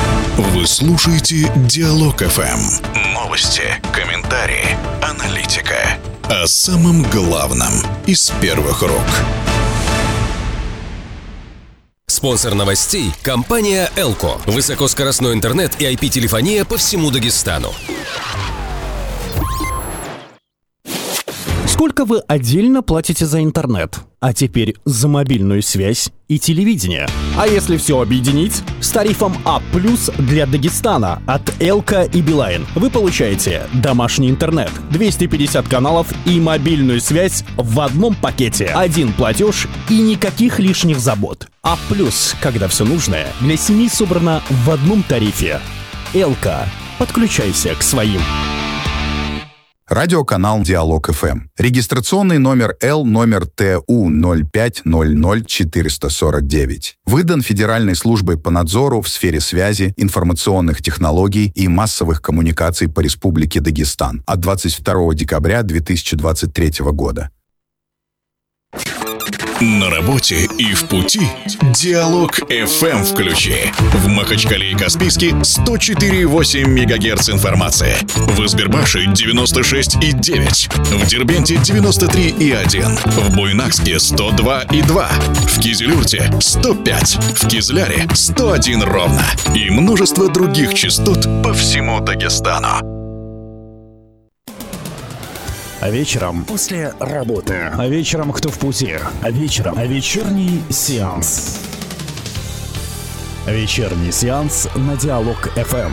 Вы слушаете Диалог эф эм. Новости, комментарии, аналитика. О самом главном из первых рук. Спонсор новостей – компания «Элко». Высокоскоростной интернет и ай пи-телефония по всему Дагестану. Сколько вы отдельно платите за интернет? А теперь за мобильную связь и телевидение. А если все объединить? С тарифом А плюс для Дагестана от Элко и Билайн вы получаете домашний интернет, двести пятьдесят каналов и мобильную связь в одном пакете. Один платеж и никаких лишних забот. А плюс, когда все нужное для семьи собрано в одном тарифе. Элко. Подключайся к своим. Радиоканал Диалог эф эм. Регистрационный номер Л номер Т У ноль пять ноль ноль четыре сорок девять. Выдан Федеральной службой по надзору в сфере связи, информационных технологий и массовых коммуникаций по Республике Дагестан от двадцать второго декабря две тысячи двадцать третьего года. На работе и в пути Диалог эф эм включи. В Махачкале и Каспийске сто четыре и восемь мегагерц информации. В Избербаше девяносто шесть и девять. В Дербенте девяносто три и один. В Буйнакске сто два и два. В Кизилюрте сто пять. В Кизляре сто один ровно. И множество других частот по всему Дагестану. А вечером после работы. А вечером кто в пути. А вечером а вечерний сеанс. Вечерний сеанс на Диалог эф эм.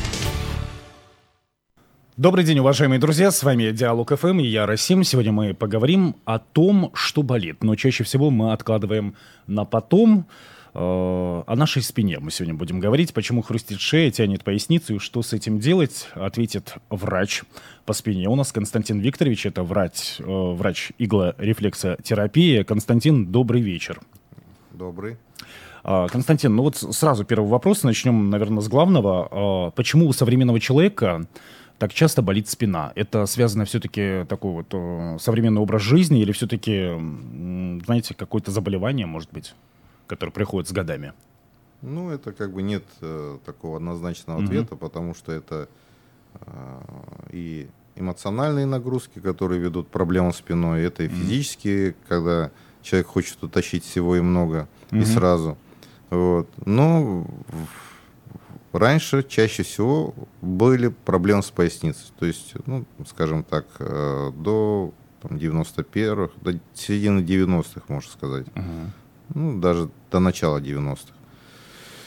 Добрый день, уважаемые друзья, с вами Диалог эф эм и я, Расим. Сегодня мы поговорим о том, что болит, но чаще всего мы откладываем на потом. О нашей спине мы сегодня будем говорить, почему хрустит шея, тянет поясницу и что с этим делать, ответит врач по спине. У нас Константин Викторович, это врач, врач иглорефлексотерапии. Константин, добрый вечер. Добрый. Константин, ну вот сразу первый вопрос, начнем, наверное, с главного. Почему у современного человека так часто болит спина? Это связано все-таки такой вот современный образ жизни или все-таки, знаете, какое-то заболевание, может быть, который приходит с годами? Ну, это как бы нет э, такого однозначного ответа, mm-hmm. потому что это э, и эмоциональные нагрузки, которые ведут к проблемам спиной, это и mm-hmm. физические, когда человек хочет утащить всего и много, mm-hmm. и сразу. Вот. Но раньше чаще всего были проблемы с поясницей. То есть, ну, скажем так, э, до там, девяносто первых, до середины девяностых, можно сказать. Mm-hmm. Ну, даже до начала девяностых.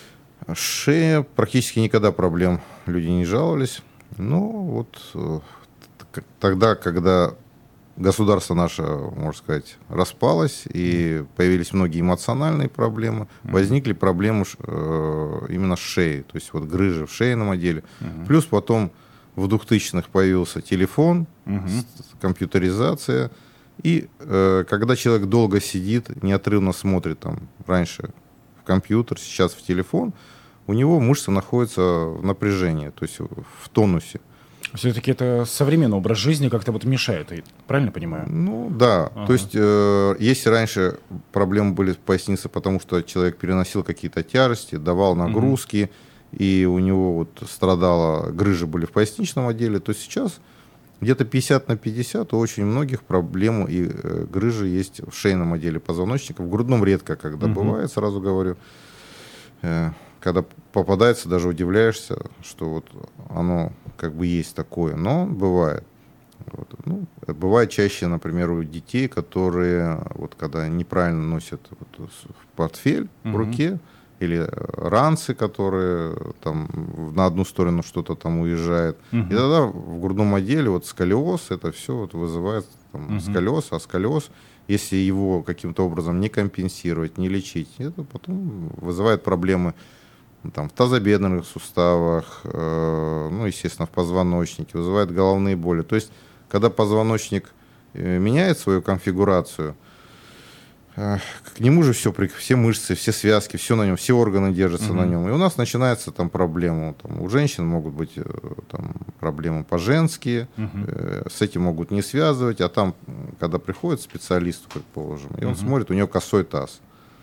Шея, практически никогда проблем люди не жаловались. Ну, вот э, т- тогда, когда государство наше, можно сказать, распалось, и появились многие эмоциональные проблемы, mm-hmm. возникли проблемы э, именно с шеей, то есть вот грыжи в шейном отделе. Mm-hmm. Плюс потом в двухтысячных появился телефон, mm-hmm. компьютеризация. И э, когда человек долго сидит, неотрывно смотрит там раньше в компьютер, сейчас в телефон, у него мышцы находятся в напряжении, то есть в тонусе. Все-таки это современный образ жизни как-то вот мешает, я правильно понимаю? Ну да, ага. то есть э, если раньше проблемы были в пояснице, потому что человек переносил какие-то тяжести, давал нагрузки, угу. и у него вот страдала, грыжи были в поясничном отделе, то сейчас где-то пятьдесят на пятьдесят у очень многих проблем и э, грыжи есть в шейном отделе позвоночника, в грудном редко когда угу. бывает, сразу говорю. Э, когда попадается, даже удивляешься, что вот оно как бы есть такое, но бывает. Вот. Ну, бывает чаще, например, у детей, которые вот когда неправильно носят вот портфель mm-hmm. в руке, или ранцы, которые там на одну сторону что-то там уезжает. Mm-hmm. И тогда в грудном отделе вот сколиоз, это все вот вызывает там, mm-hmm. сколиоз, а сколиоз, если его каким-то образом не компенсировать, не лечить, это потом вызывает проблемы там, в тазобедренных суставах, э, ну, естественно, в позвоночнике, вызывает головные боли. То есть, когда позвоночник э, меняет свою конфигурацию, э, к нему же все, все мышцы, все связки, все на нем, все органы держатся mm-hmm. на нем. И у нас начинается там проблема. Там, у женщин могут быть э, там, проблемы по-женски, mm-hmm. э, с этим могут не связывать, а там, когда приходит специалист, предположим, и он mm-hmm. смотрит, у него косой таз.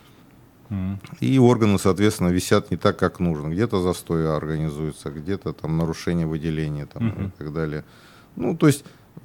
И органы, соответственно, висят не так, как нужно. Где-то застой организуется, где-то там нарушение выделения там, uh-huh. и так далее. Ну, то есть, э,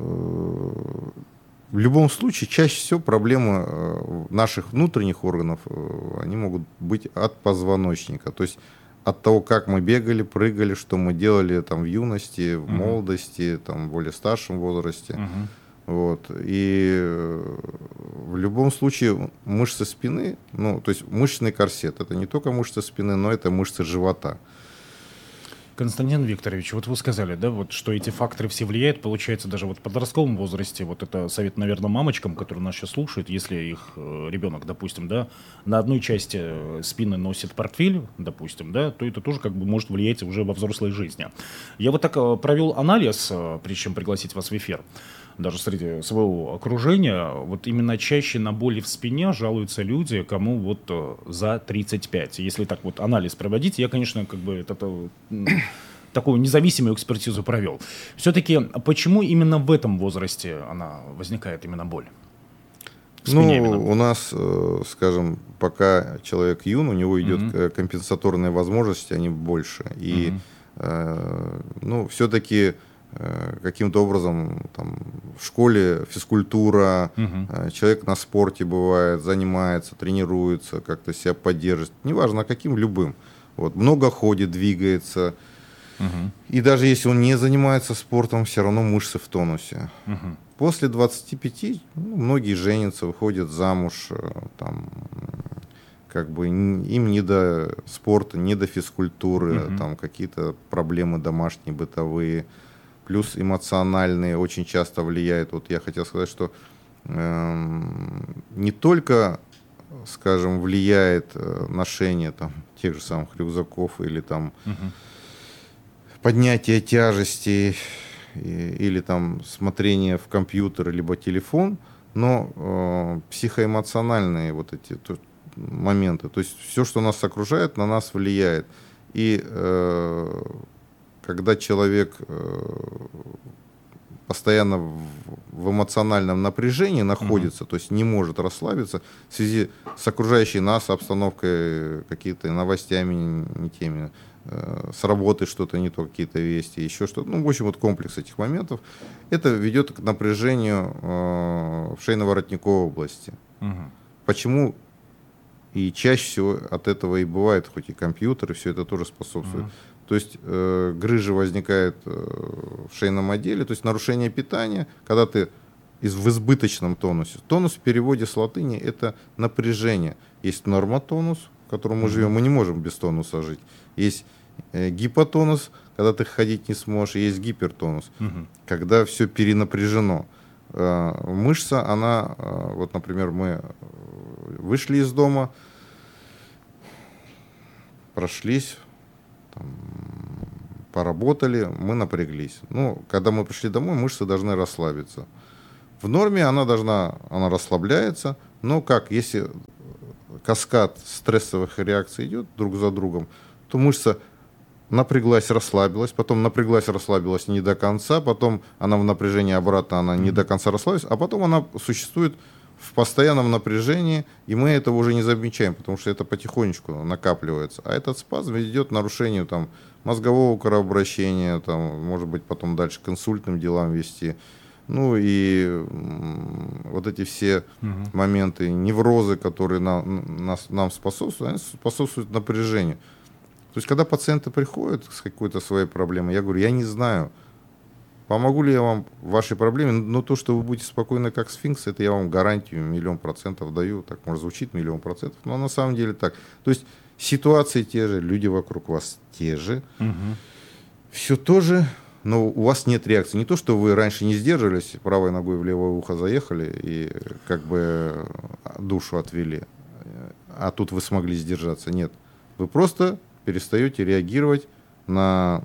в любом случае, чаще всего проблемы э, наших внутренних органов, э, они могут быть от позвоночника. То есть, от того, как мы бегали, прыгали, что мы делали там, в юности, в uh-huh. молодости, там, в более старшем возрасте. Uh-huh. Вот. И в любом случае мышцы спины, ну, то есть мышечный корсет, это не только мышцы спины, но это мышцы живота. Константин Викторович, вот вы сказали, да, вот, что эти факторы все влияют, получается, даже вот в подростковом возрасте, вот это совет, наверное, мамочкам, которые нас сейчас слушают, если их э, ребенок, допустим, да, на одной части спины носит портфель, допустим, да, то это тоже как бы может влиять уже во взрослой жизни. Я вот так э, провел анализ, э, прежде чем пригласить вас в эфир, даже среди своего окружения, вот именно чаще на боли в спине жалуются люди, кому вот э, за тридцать пять. Если так вот анализ проводить, я, конечно, как бы это, это, такую независимую экспертизу провел. Все-таки почему именно в этом возрасте она возникает, именно боль? Ну, именно? у нас, э, скажем, пока человек юн, у него идет mm-hmm. компенсаторные возможности, они больше. И, mm-hmm. э, ну, все-таки каким-то образом там, в школе физкультура, uh-huh. человек на спорте бывает, занимается, тренируется, как-то себя поддерживает, неважно каким, любым. Вот, много ходит, двигается. Uh-huh. И даже если он не занимается спортом, все равно мышцы в тонусе. Uh-huh. После двадцати пяти ну, многие женятся, выходят замуж, там, как бы им не до спорта, не до физкультуры, uh-huh. там какие-то проблемы домашние, бытовые. Плюс эмоциональные очень часто влияют. Вот я хотел сказать, что э, не только, скажем, влияет э, ношение там, тех же самых рюкзаков или там угу. поднятие тяжестей и, или там смотрение в компьютер либо телефон, но э, психоэмоциональные вот эти то, моменты. То есть все, что нас окружает, на нас влияет. И э, когда человек э, постоянно в, в эмоциональном напряжении находится, uh-huh. то есть не может расслабиться в связи с окружающей нас обстановкой, какими-то новостями не теми, э, с работы что-то не то, какие-то вести, еще что-то. Ну, в общем, вот комплекс этих моментов. Это ведет к напряжению э, в шейно-воротниковой области. Uh-huh. Почему? И чаще всего от этого и бывает, хоть и компьютер, и все это тоже способствует. Uh-huh. То есть э, грыжа возникает э, в шейном отделе, то есть нарушение питания, когда ты из, в избыточном тонусе. Тонус в переводе с латыни – это напряжение. Есть нормотонус, в котором мы живем, мы не можем без тонуса жить. Есть э, гипотонус, когда ты ходить не сможешь, и есть гипертонус, угу. когда все перенапряжено. Э, мышца, она, э, вот, например, мы вышли из дома, прошлись, там, поработали, мы напряглись. Ну, когда мы пришли домой, мышцы должны расслабиться. В норме она должна, она расслабляется, но как, если каскад стрессовых реакций идет друг за другом, то мышца напряглась, расслабилась, потом напряглась, расслабилась не до конца, потом она в напряжении обратно, она не до конца расслабилась, а потом она существует в постоянном напряжении, и мы этого уже не замечаем, потому что это потихонечку накапливается. А этот спазм ведет к нарушению там, мозгового кровообращения, там, может быть, потом дальше к инсультным делам вести. Ну и вот эти все угу. моменты, неврозы, которые нам, нас, нам способствуют, они способствуют напряжению. То есть, когда пациенты приходят с какой-то своей проблемой, я говорю, я не знаю, помогу ли я вам в вашей проблеме, но то, что вы будете спокойны, как сфинкс, это я вам гарантию миллион процентов даю. Так, может, звучит миллион процентов, но на самом деле так. То есть, ситуации те же, люди вокруг вас те же, угу. все то же, но у вас нет реакции. Не то, что вы раньше не сдерживались, правой ногой в левое ухо заехали и как бы душу отвели, а тут вы смогли сдержаться. Нет, вы просто перестаете реагировать на,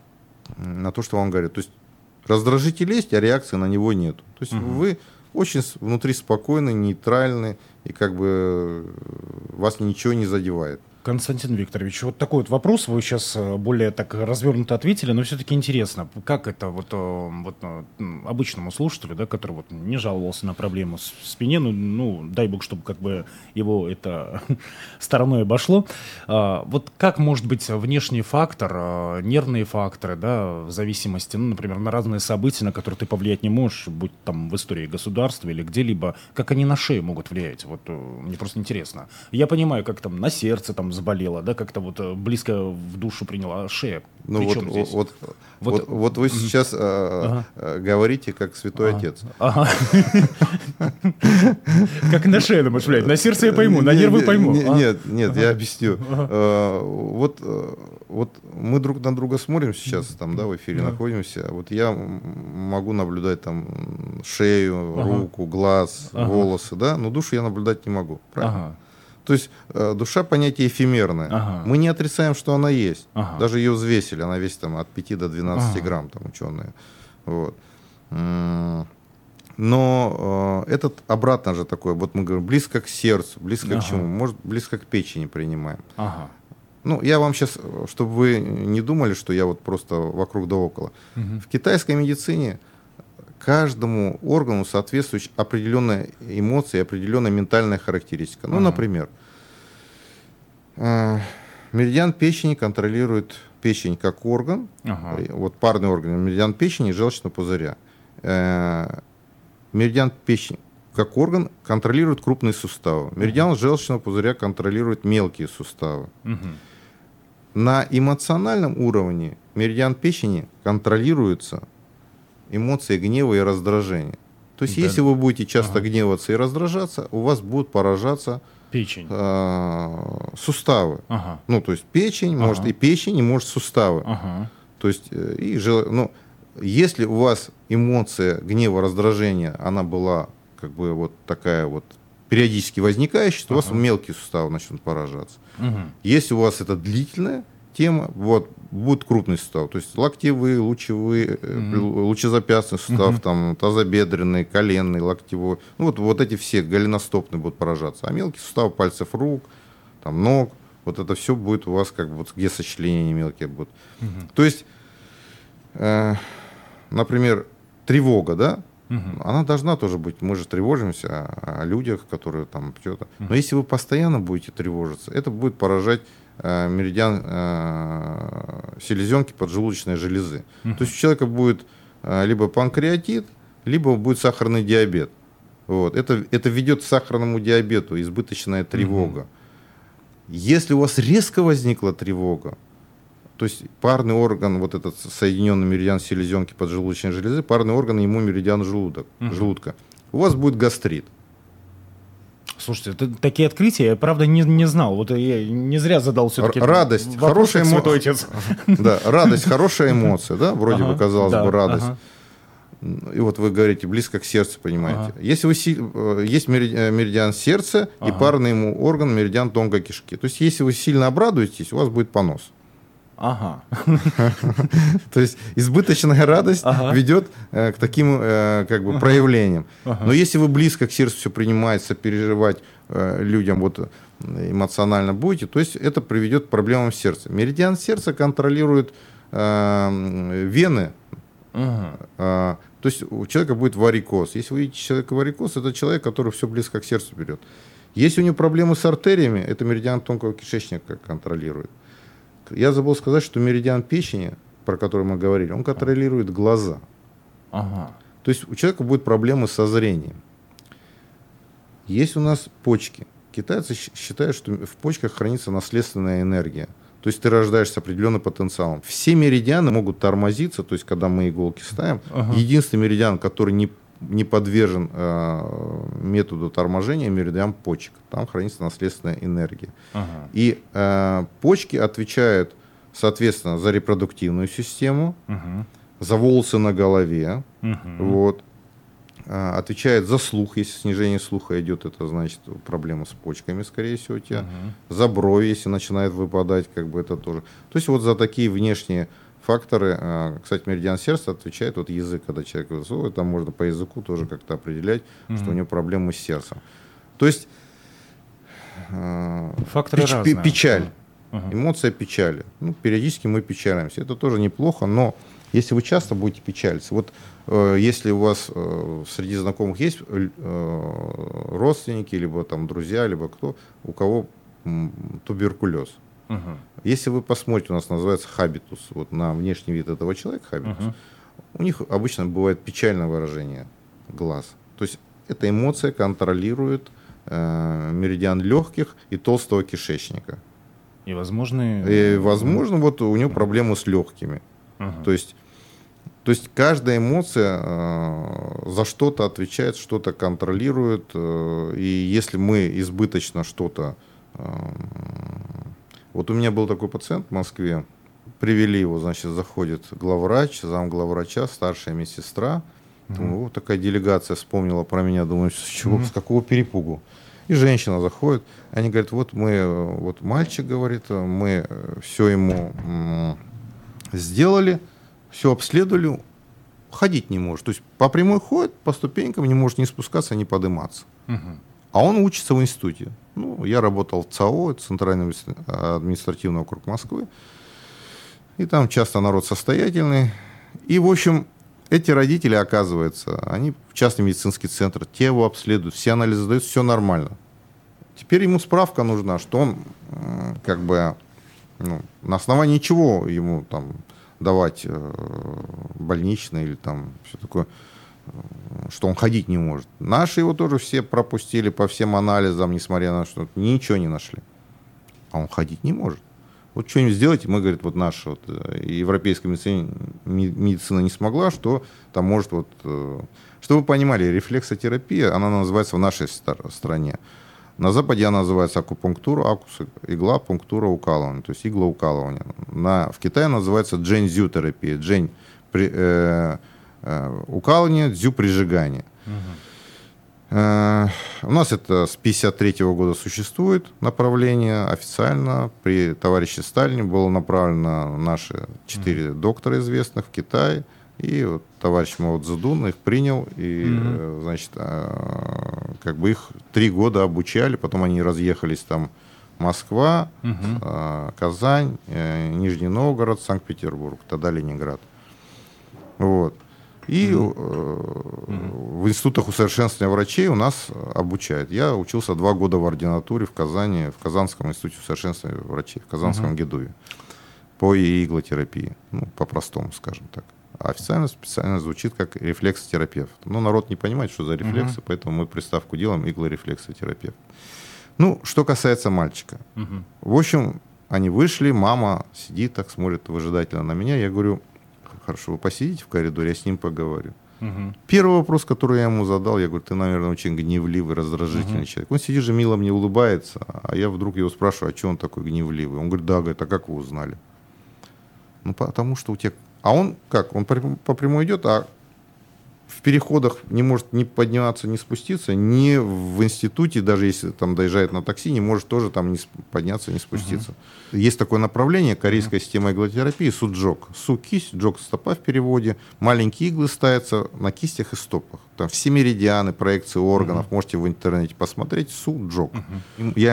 на то, что вам говорят. То есть, раздражитель есть, а реакции на него нет. То есть угу. вы очень внутри спокойны, нейтральны, и как бы вас ничего не задевает. Константин Викторович, вот такой вот вопрос, вы сейчас более так развернуто ответили, но все-таки интересно, как это вот, вот обычному слушателю, да, который вот не жаловался на проблему в спине, ну, ну дай бог, чтобы как бы его это стороной обошло, а, вот как может быть внешний фактор, а, нервные факторы, да, в зависимости, ну, например, на разные события, на которые ты повлиять не можешь, будь там в истории государства или где-либо, как они на шею могут влиять, вот мне просто интересно. Я понимаю, как там на сердце там заболела, да, как-то вот близко в душу приняла, а шея. Ну вот, вот, вот, вот, вот вы сейчас ага. э, говорите как святой ага. отец. Ага. Как на шею, думаешь, блядь, на сердце я пойму, на нервы пойму. Нет, нет, я объясню. Вот вот мы друг на друга смотрим сейчас, там, да, в эфире находимся, вот я могу наблюдать там шею, руку, глаз, волосы, да, но душу я наблюдать не могу, правильно? То есть э, душа понятие эфемерное. Ага. Мы не отрицаем, что она есть. Ага. Даже ее взвесили, она весит там, от пяти до двенадцати ага. грамм, там, ученые. Вот. Но э, этот обратно же такой, вот мы говорим, близко к сердцу, близко ага. к чему? Может, близко к печени принимаем. Ага. Ну, я вам сейчас, чтобы вы не думали, что я вот просто вокруг да около. Угу. В китайской медицине каждому органу соответствует определенная эмоция, определенная ментальная характеристика. Ну, ага. например, э, меридиан печени контролирует печень как орган, ага. вот парный орган, меридиан печени и желчного пузыря. Э, меридиан печени как орган контролирует крупные суставы. Меридиан ага. желчного пузыря контролирует мелкие суставы. Угу. На эмоциональном уровне меридиан печени контролируется эмоции гнева и раздражения. То есть, да. если вы будете часто ага. гневаться и раздражаться, у вас будут поражаться печень. Э, суставы. Ага. Ну, то есть печень, ага. может и печень, и может суставы. Ага. То есть, и, ну, если у вас эмоция гнева, раздражения, она была как бы вот такая вот периодически возникающая, то ага. у вас мелкие суставы начнут поражаться. Угу. Если у вас это длительная тема, вот, будут крупные суставы, то есть локтевые, лучевые, mm-hmm. лучезапястный сустав, mm-hmm. там, тазобедренный, коленный, локтевой, ну, вот, вот эти все голеностопные будут поражаться, а мелкие суставы пальцев рук, там, ног, вот это все будет у вас, как бы, вот, где сочленения мелкие будут. Mm-hmm. То есть, э, например, тревога, да, mm-hmm. она должна тоже быть, мы же тревожимся о, о людях, которые там, что-то, mm-hmm. но если вы постоянно будете тревожиться, это будет поражать меридиан э, селезенки поджелудочной железы. Uh-huh. То есть у человека будет э, либо панкреатит, либо будет сахарный диабет. Вот. Это, это ведет к сахарному диабету, избыточная тревога. Uh-huh. Если у вас резко возникла тревога, то есть парный орган, вот этот соединенный меридиан селезенки поджелудочной железы, парный орган ему меридиан желудок, uh-huh. желудка, у вас будет гастрит. Слушайте, это такие открытия, я правда не, не знал. Вот я не зря задал все-таки радость, вопрос, хорошая как святой эмо... отец. Да, радость, хорошая эмоция, да, вроде ага, бы казалось да, бы радость. Ага. И вот вы говорите, близко к сердцу, понимаете. Ага. Если вы, есть меридиан сердца ага. и парный ему орган меридиан тонкой кишки. То есть, если вы сильно обрадуетесь, у вас будет понос. Ага. То есть избыточная радость ага. ведет э, к таким э, как бы, ага. проявлениям. Ага. Но если вы близко к сердцу все принимаете, сопереживать э, людям вот, эмоционально будете, то есть это приведет к проблемам сердца. Меридиан сердца контролирует э, вены. Ага. Э, то есть у человека будет варикоз. Если вы видите человека варикоз, это человек, который все близко к сердцу берет. Если у него проблемы с артериями, это меридиан тонкого кишечника контролирует. Я забыл сказать, что меридиан печени, про который мы говорили, он контролирует глаза. Ага. То есть у человека будут проблемы со зрением. Есть у нас почки. Китайцы считают, что в почках хранится наследственная энергия. То есть ты рождаешься с определенным потенциалом. Все меридианы могут тормозиться, то есть когда мы иголки ставим. Ага. Единственный меридиан, который не, не подвержен э, методу торможения, меридиан почек. Там хранится наследственная энергия. Ага. И э, почки отвечают, соответственно, за репродуктивную систему, угу. за волосы на голове, угу. вот, э, отвечает за слух. Если снижение слуха идет, это значит проблема с почками, скорее всего, у тебя. Угу. За брови, если начинает выпадать, как бы это тоже. То есть вот за такие внешние факторы, э, кстати, меридиан сердца отвечает, вот язык, когда человек высовывает, там можно по языку тоже как-то определять, угу. что у него проблемы с сердцем. То есть факторы печ, разные. Печаль, uh-huh. эмоция печали. Ну, периодически мы печалимся. Это тоже неплохо, но если вы часто будете печалиться, вот э, если у вас э, среди знакомых есть э, родственники, либо там друзья, либо кто, у кого м, туберкулез. Uh-huh. Если вы посмотрите, у нас называется хабитус, вот на внешний вид этого человека хабитус, uh-huh. у них обычно бывает печальное выражение глаз. То есть эта эмоция контролирует меридиан легких и толстого кишечника. И возможно... И, возможно, вот у него проблемы с легкими. Uh-huh. То есть, то есть каждая эмоция э, за что-то отвечает, что-то контролирует. Э, и если мы избыточно что-то... Э, вот у меня был такой пациент в Москве. Привели его, значит, заходит главврач, замглавврача, старшая медсестра. Думаю, вот такая делегация вспомнила про меня, думаю, с чего, mm-hmm. с какого перепугу. И женщина заходит, они говорят, вот мы, вот мальчик говорит, мы все ему м- сделали, все обследовали, ходить не может. То есть по прямой ходит, по ступенькам не может ни спускаться, ни подниматься. Mm-hmm. А он учится в институте. Ну, я работал в ЦАО, Центральный административный округ Москвы, и там часто народ состоятельный. И, в общем, эти родители, оказывается, они в частный медицинский центр, те его обследуют, все анализы дают, все нормально. Теперь ему справка нужна, что он как бы ну, на основании чего ему там давать э, больничный или там все такое, э, что он ходить не может. Наши его тоже все пропустили по всем анализам, несмотря на что ничего не нашли. А он ходить не может. Вот что-нибудь сделайте, мы, говорит, вот наша вот, европейская медицина, медицина не смогла, что там может вот... Чтобы вы понимали, рефлексотерапия, она называется в нашей стране. На Западе она называется акупунктура, акус, игла, пунктура, укалывание, то есть иглоукалывание. На, в Китае называется джэнь-дзю-терапия. Джэнь при, э, э, укалывание, дзю прижигание. Угу. У нас это с пятьдесят третьего года существует направление официально. При товарище Сталине было направлено наши четыре mm-hmm. доктора известных в Китай. И вот товарищ Мао Цзэдун их принял. И, mm-hmm. значит, как бы их три года обучали. Потом они разъехались там Москва, mm-hmm. Казань, Нижний Новгород, Санкт-Петербург, тогда Ленинград. Вот. И mm-hmm. э, в институтах усовершенствования врачей у нас обучают. Я учился два года в ординатуре в Казани, в Казанском институте усовершенствования врачей, в Казанском mm-hmm. ГИДУе, по иглотерапии, ну, по-простому, скажем так. А официально специально звучит как рефлексотерапевт. Но народ не понимает, что за рефлексы, mm-hmm. поэтому мы приставку делаем иглорефлексотерапевт. Ну, что касается мальчика. Mm-hmm. В общем, они вышли, мама сидит так, смотрит выжидательно на меня. Я говорю... Хорошо, вы посидите в коридоре, я с ним поговорю. Угу. Первый вопрос, который я ему задал, я говорю, ты, наверное, очень гневливый, раздражительный угу. человек. Он сидит же, мило мне улыбается, а я вдруг его спрашиваю, а что он такой гневливый? Он говорит, да, говорит, а как вы узнали? Ну, потому что у тебя... А он как? Он по прямой идет, а в переходах не может ни подниматься, ни спуститься, ни в институте, даже если там доезжает на такси, не может тоже там не подняться, не спуститься. Uh-huh. Есть такое направление, корейская uh-huh. система иглотерапии, суджок. Су – кисть, джок – стопа в переводе. Маленькие иглы ставятся на кистях и стопах. Там все меридианы, проекции органов, uh-huh. можете в интернете посмотреть. Суджок. Uh-huh. Я